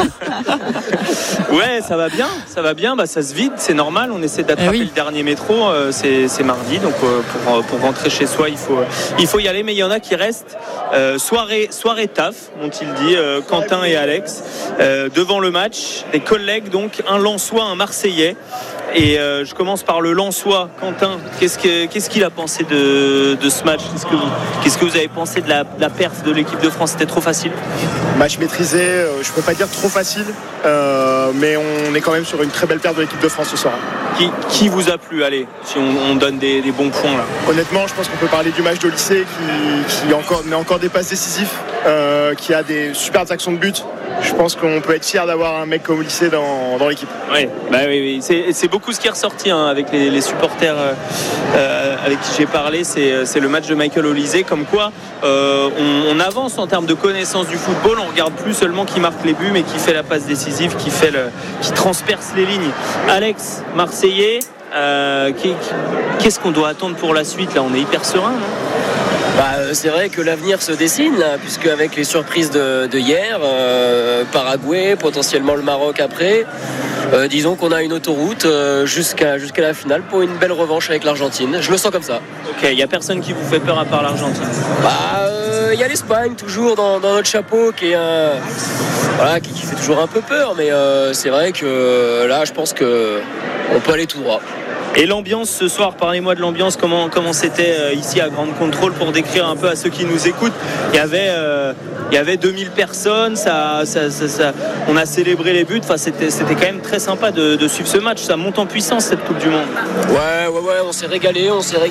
Ouais, ça va bien, ça se vide, c'est normal, on essaie d'attraper le dernier métro, c'est mardi, donc pour rentrer chez soi, il faut y aller, mais il y en a qui restent. Soirée taf, m'ont-ils dit, Quentin et Alex, devant le match, des collègues, donc un Lensois, un Marseillais. Et je commence par le Lensois. Quentin, qu'est-ce qu'il a pensé de ce match? Qu'est-ce que vous avez pensé de la perf de l'équipe de France? C'était trop facile? Match maîtrisé, je peux pas dire trop facile, mais on est quand même sur une très belle perf de l'équipe de France ce soir. Qui vous a plu? Allez, si on donne des bons points là. Honnêtement, je pense qu'on peut parler du match d'Olysée qui met encore des passes décisives, qui a des superbes actions de but. Je pense qu'on peut être fier d'avoir un mec comme Olysée dans l'équipe. Oui. C'est beaucoup ce qui est ressorti avec les supporters avec qui j'ai parlé. C'est le match de Michael Olysée, comme quoi on avance en termes de connaissance du football. On regarde plus seulement qui marque les buts, mais qui fait la passe décisive, qui transperce les lignes. Alex, Marseillais, qu'est-ce qu'on doit attendre pour la suite là? On est hyper serein, non? C'est vrai que l'avenir se dessine là, puisque avec les surprises de hier, Paraguay, potentiellement le Maroc après, disons qu'on a une autoroute jusqu'à la finale pour une belle revanche avec l'Argentine. Je le sens comme ça. Ok, il n'y a personne qui vous fait peur à part l'Argentine? Il y a l'Espagne toujours dans notre chapeau qui fait toujours un peu peur, mais c'est vrai que là je pense qu'on peut aller tout droit. Et l'ambiance ce soir, parlez-moi de l'ambiance, comment c'était ici à Ground Control, pour décrire un peu à ceux qui nous écoutent. Il y avait 2000 personnes, on a célébré les buts, c'était quand même très sympa de suivre ce match. Ça monte en puissance cette Coupe du Monde. Ouais, on s'est régalé.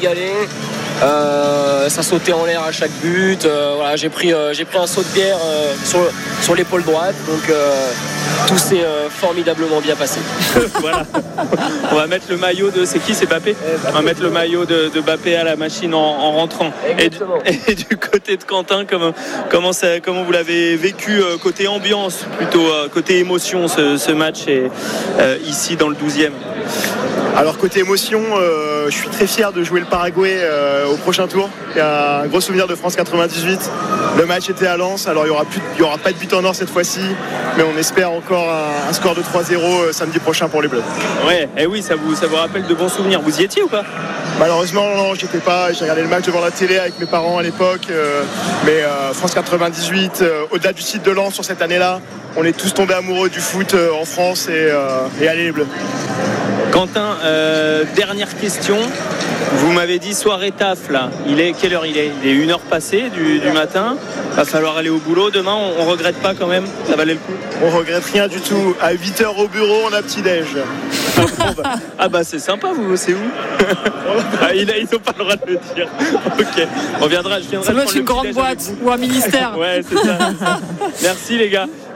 Ça sautait en l'air à chaque but. J'ai pris un saut de bière sur l'épaule droite, donc tout s'est formidablement bien passé. Voilà. On va mettre le maillot de... C'est qui? C'est Mbappé? On va mettre le maillot de Mbappé à la machine en rentrant. Et du côté de Quentin, comment vous l'avez vécu côté ambiance, plutôt côté émotion, ce match ici dans le 12e? Alors côté émotion, je suis très fier de jouer le Paraguay au prochain tour. Il y a un gros souvenir de France 98. Le match était à Lens, alors il y aura pas de but en or cette fois-ci, mais on espère encore un score de 3-0 samedi prochain pour les Bleus. Oui, ça vous rappelle de bons souvenirs. Vous y étiez ou pas? Malheureusement non, j'étais pas. J'ai regardé le match devant la télé avec mes parents à l'époque, mais France 98, au-delà du site de Lens sur cette année-là, on est tous tombés amoureux du foot en France et allez les Bleus. Quentin, dernière question. Vous m'avez dit soirée taf là. Quelle heure il est? Il est 1h passée du matin. Va falloir aller au boulot demain. On regrette pas quand même? Ça valait le coup? On regrette rien du tout. À 8h au bureau, on a petit déj. C'est sympa, vous bossez où? Ils n'ont pas le droit de le dire. Ok. Je viendrai. Ça doit être une grande boîte ou un ministère. Ouais, c'est ça. Merci les gars.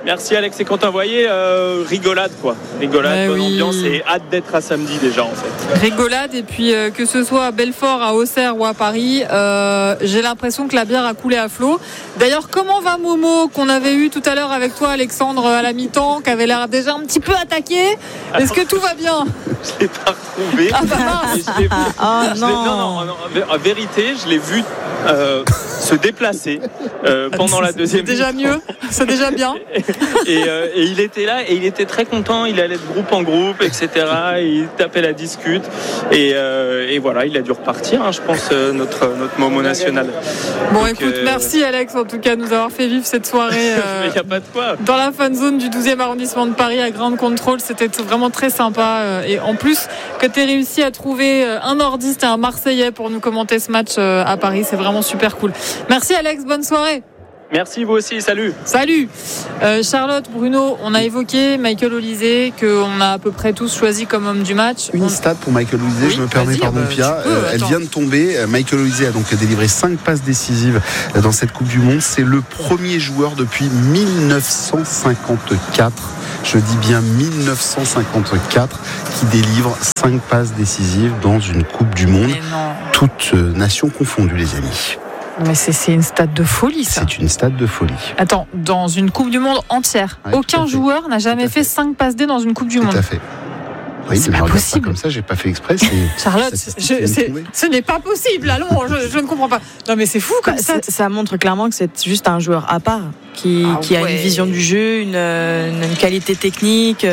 Merci Alex et Quentin. Vous voyez, rigolade quoi. Rigolade, bonne ambiance et hâte d'être à samedi déjà en fait. Rigolade et puis que ce soit à Belfort, à Auxerre ou à Paris, j'ai l'impression que la bière a coulé à flot. D'ailleurs, comment va Momo qu'on avait eu tout à l'heure avec toi Alexandre à la mi-temps, qui avait l'air déjà un petit peu attaqué? Est-ce que tout va bien? Je l'ai pas retrouvé. Ah bah mince. Non, en vérité, je l'ai vu se déplacer pendant la deuxième. C'est déjà mieux, c'est déjà bien. Et il était là et il était très content. Il allait de groupe en groupe, etc. Il tapait la discute et voilà, il a dû repartir. Je pense notre Momo national. Bon, donc, écoute, merci Alex en tout cas de nous avoir fait vivre cette soirée. Mais y a pas de quoi. Dans la fan zone du 12e arrondissement de Paris à Ground Control, c'était vraiment très sympa. Et en plus que tu aies réussi à trouver un nordiste et un Marseillais pour nous commenter ce match à Paris, c'est vraiment super cool. Merci Alex, bonne soirée. Merci, vous aussi, salut. Salut. Charlotte, Bruno, on a évoqué Michael Olise, qu'on a à peu près tous choisi comme homme du match. Une stat pour Michael Olise, je me permets, pardon Pia, elle vient de tomber. Michael Olise a donc délivré 5 passes décisives dans cette Coupe du Monde. C'est le premier joueur depuis 1954. Je dis bien 1954 qui délivre 5 passes décisives dans une Coupe du Monde. Toutes nations confondues, les amis. Mais c'est une stat de folie, ça. C'est une stat de folie. Attends, dans une Coupe du Monde entière, aucun joueur n'a jamais fait 5 passes D dans une Coupe du Monde. Tout à fait. Oui, c'est pas possible. Pas comme ça, j'ai pas fait exprès. Charlotte, ce n'est pas possible. Allons, je ne comprends pas. Non, mais c'est fou comme ça. Ça montre clairement que c'est juste un joueur à part qui a une vision du jeu, une qualité technique,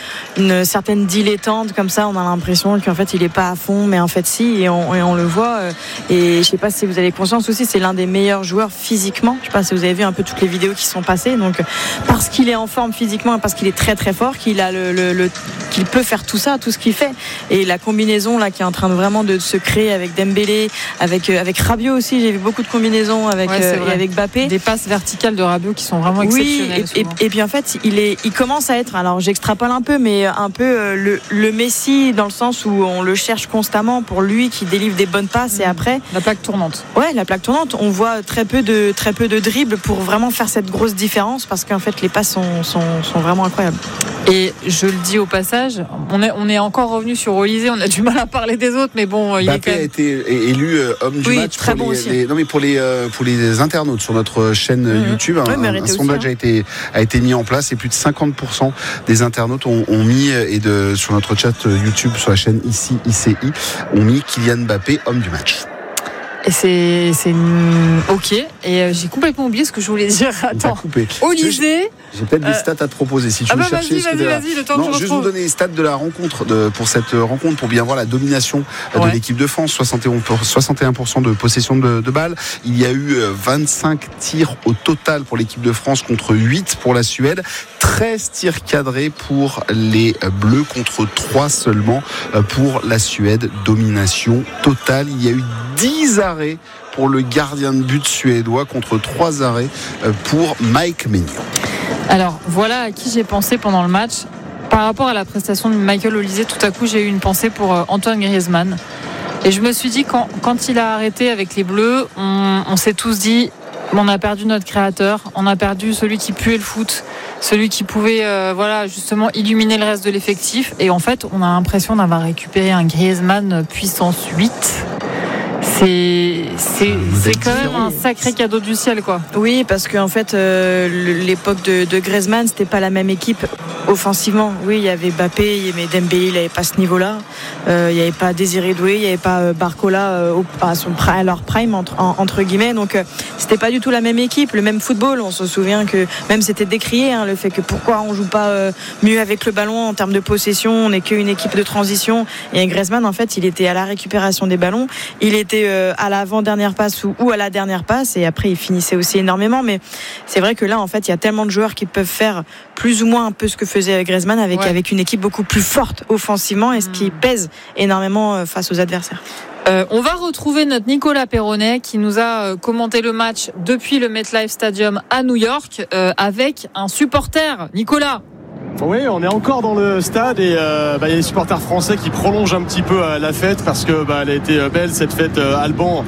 une certaine dilettante comme ça. On a l'impression qu'en fait il est pas à fond, mais en fait si, et on le voit. Et je sais pas si vous avez conscience aussi, c'est l'un des meilleurs joueurs physiquement. Je sais pas si vous avez vu un peu toutes les vidéos qui sont passées. Donc parce qu'il est en forme physiquement, parce qu'il est très très fort, qu'il a qu'il peut faire tout ça, tout ce qu'il fait, et la combinaison là qui est en train de vraiment de se créer avec Dembélé, avec Rabiot aussi. J'ai vu beaucoup de combinaisons avec Mbappé. Des passes verticales de Rabiot qui sont vraiment exceptionnelles. Et puis en fait, il commence à être, alors j'extrapole un peu, mais un peu le Messi dans le sens où on le cherche constamment pour lui qui délivre des bonnes passes et après la plaque tournante. Ouais, la plaque tournante. On voit très peu de dribbles pour vraiment faire cette grosse différence parce qu'en fait les passes sont vraiment incroyables. Et je le dis au passage, on est encore revenu sur Olise, on a du mal à parler des autres, mais bon, il est quand même... a été élu homme du match très pour, bon pour les internautes sur notre chaîne YouTube. Un sondage a été mis en place et plus de 50% des internautes ont mis, sur notre chat YouTube, sur la chaîne ici ICI, ont mis Kylian Mbappé homme du match. Et c'est ok. Et j'ai complètement oublié ce que je voulais dire. Attends. Olise. J'ai peut-être des stats à te proposer si tu veux chercher. Vas-y, le temps que je juste vous donner les stats de la rencontre pour cette rencontre pour bien voir la domination de l'équipe de France. 61% de possession de balles. Il y a eu 25 tirs au total pour l'équipe de France contre 8 pour la Suède. 13 tirs cadrés pour les Bleus contre 3 seulement pour la Suède. Domination totale. Il y a eu 10 arrêts pour le gardien de but suédois contre 3 arrêts pour Mike Maignan. Alors voilà à qui j'ai pensé pendant le match. Par rapport à la prestation de Michael Olise, tout à coup j'ai eu une pensée pour Antoine Griezmann. Et je me suis dit quand il a arrêté avec les Bleus, on s'est tous dit on a perdu notre créateur, on a perdu celui qui puait le foot, celui qui pouvait justement illuminer le reste de l'effectif. Et en fait on a l'impression d'avoir récupéré un Griezmann puissance 8. C'est quand même un sacré cadeau du ciel, quoi. Oui, parce qu'en fait, l'époque de Griezmann, c'était pas la même équipe offensivement. Oui, il y avait Mbappé, mais Dembélé, il n'avait pas ce niveau-là. Il n'y avait pas Désiré Doué, il n'y avait pas Barcola à leur prime entre guillemets. Donc, c'était pas du tout la même équipe, le même football. On se souvient que même c'était décrié le fait que pourquoi on joue pas mieux avec le ballon en termes de possession. On n'est qu'une équipe de transition. Et Griezmann, en fait, il était à la récupération des ballons. Il était à l'avant-dernière passe ou à la dernière passe, et après il finissait aussi énormément. Mais c'est vrai que là en fait il y a tellement de joueurs qui peuvent faire plus ou moins un peu ce que faisait Griezmann avec une équipe beaucoup plus forte offensivement, et ce qui pèse énormément face aux adversaires. On va retrouver notre Nicolas Perronnet qui nous a commenté le match depuis le MetLife Stadium à New York avec un supporter. Nicolas. Oui, on est encore dans le stade et il y a les supporters français qui prolongent un petit peu la fête parce que elle a été belle cette fête Alban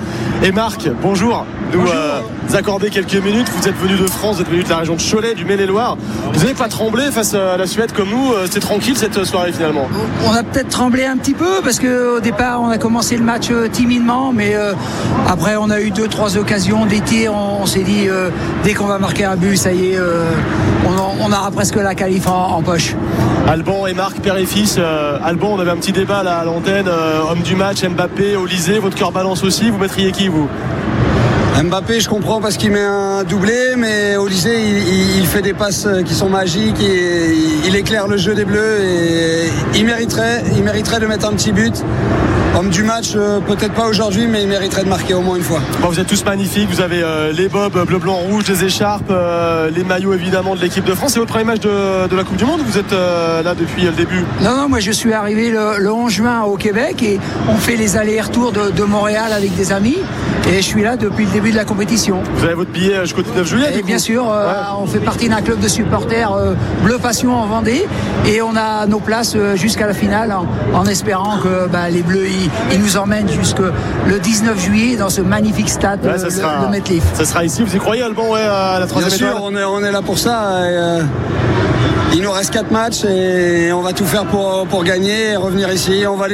et Marc, bonjour. Nous accorder quelques minutes. Vous êtes venu de France, vous êtes venu de la région de Cholet, du Maine-et-Loire. Vous n'avez pas tremblé face à la Suède comme nous? C'était tranquille cette soirée finalement? On a peut-être tremblé un petit peu parce qu'au départ on a commencé le match timidement, mais après on a eu 2-3 occasions, des tirs. On s'est dit dès qu'on va marquer un but, ça y est, on aura presque la qualif en poche. Alban et Marc, père et fils. Alban, on avait un petit débat là à l'antenne. Homme du match, Mbappé, Olysée, votre cœur balance aussi. Vous mettriez qui, vous? Mbappé, je comprends parce qu'il met un doublé, mais Olysée, il fait des passes qui sont magiques et il éclaire le jeu des Bleus et il mériterait de mettre un petit but. Homme du match, peut-être pas aujourd'hui, mais il mériterait de marquer au moins une fois. Bon, vous êtes tous magnifiques, vous avez les bobs bleu, blanc, rouge, les écharpes, les maillots évidemment de l'équipe de France. C'est votre premier match de la Coupe du Monde ou vous êtes là depuis le début? Non, moi je suis arrivé le 11 juin au Québec et on fait les allers-retours de Montréal avec des amis et je suis là depuis le début de la compétition. Vous avez votre billet jusqu'au 19 juillet? Et bien sûr, on fait partie d'un club de supporters Bleu Passion en Vendée et on a nos places jusqu'à la finale en espérant que les Bleus ils nous emmènent jusque le 19 juillet dans ce magnifique stade le MetLife. Ça sera ici, vous y croyez Alban, à la 3e étoile? Bien sûr, on est là pour ça. Il nous reste 4 matchs et on va tout faire pour gagner et revenir ici. On va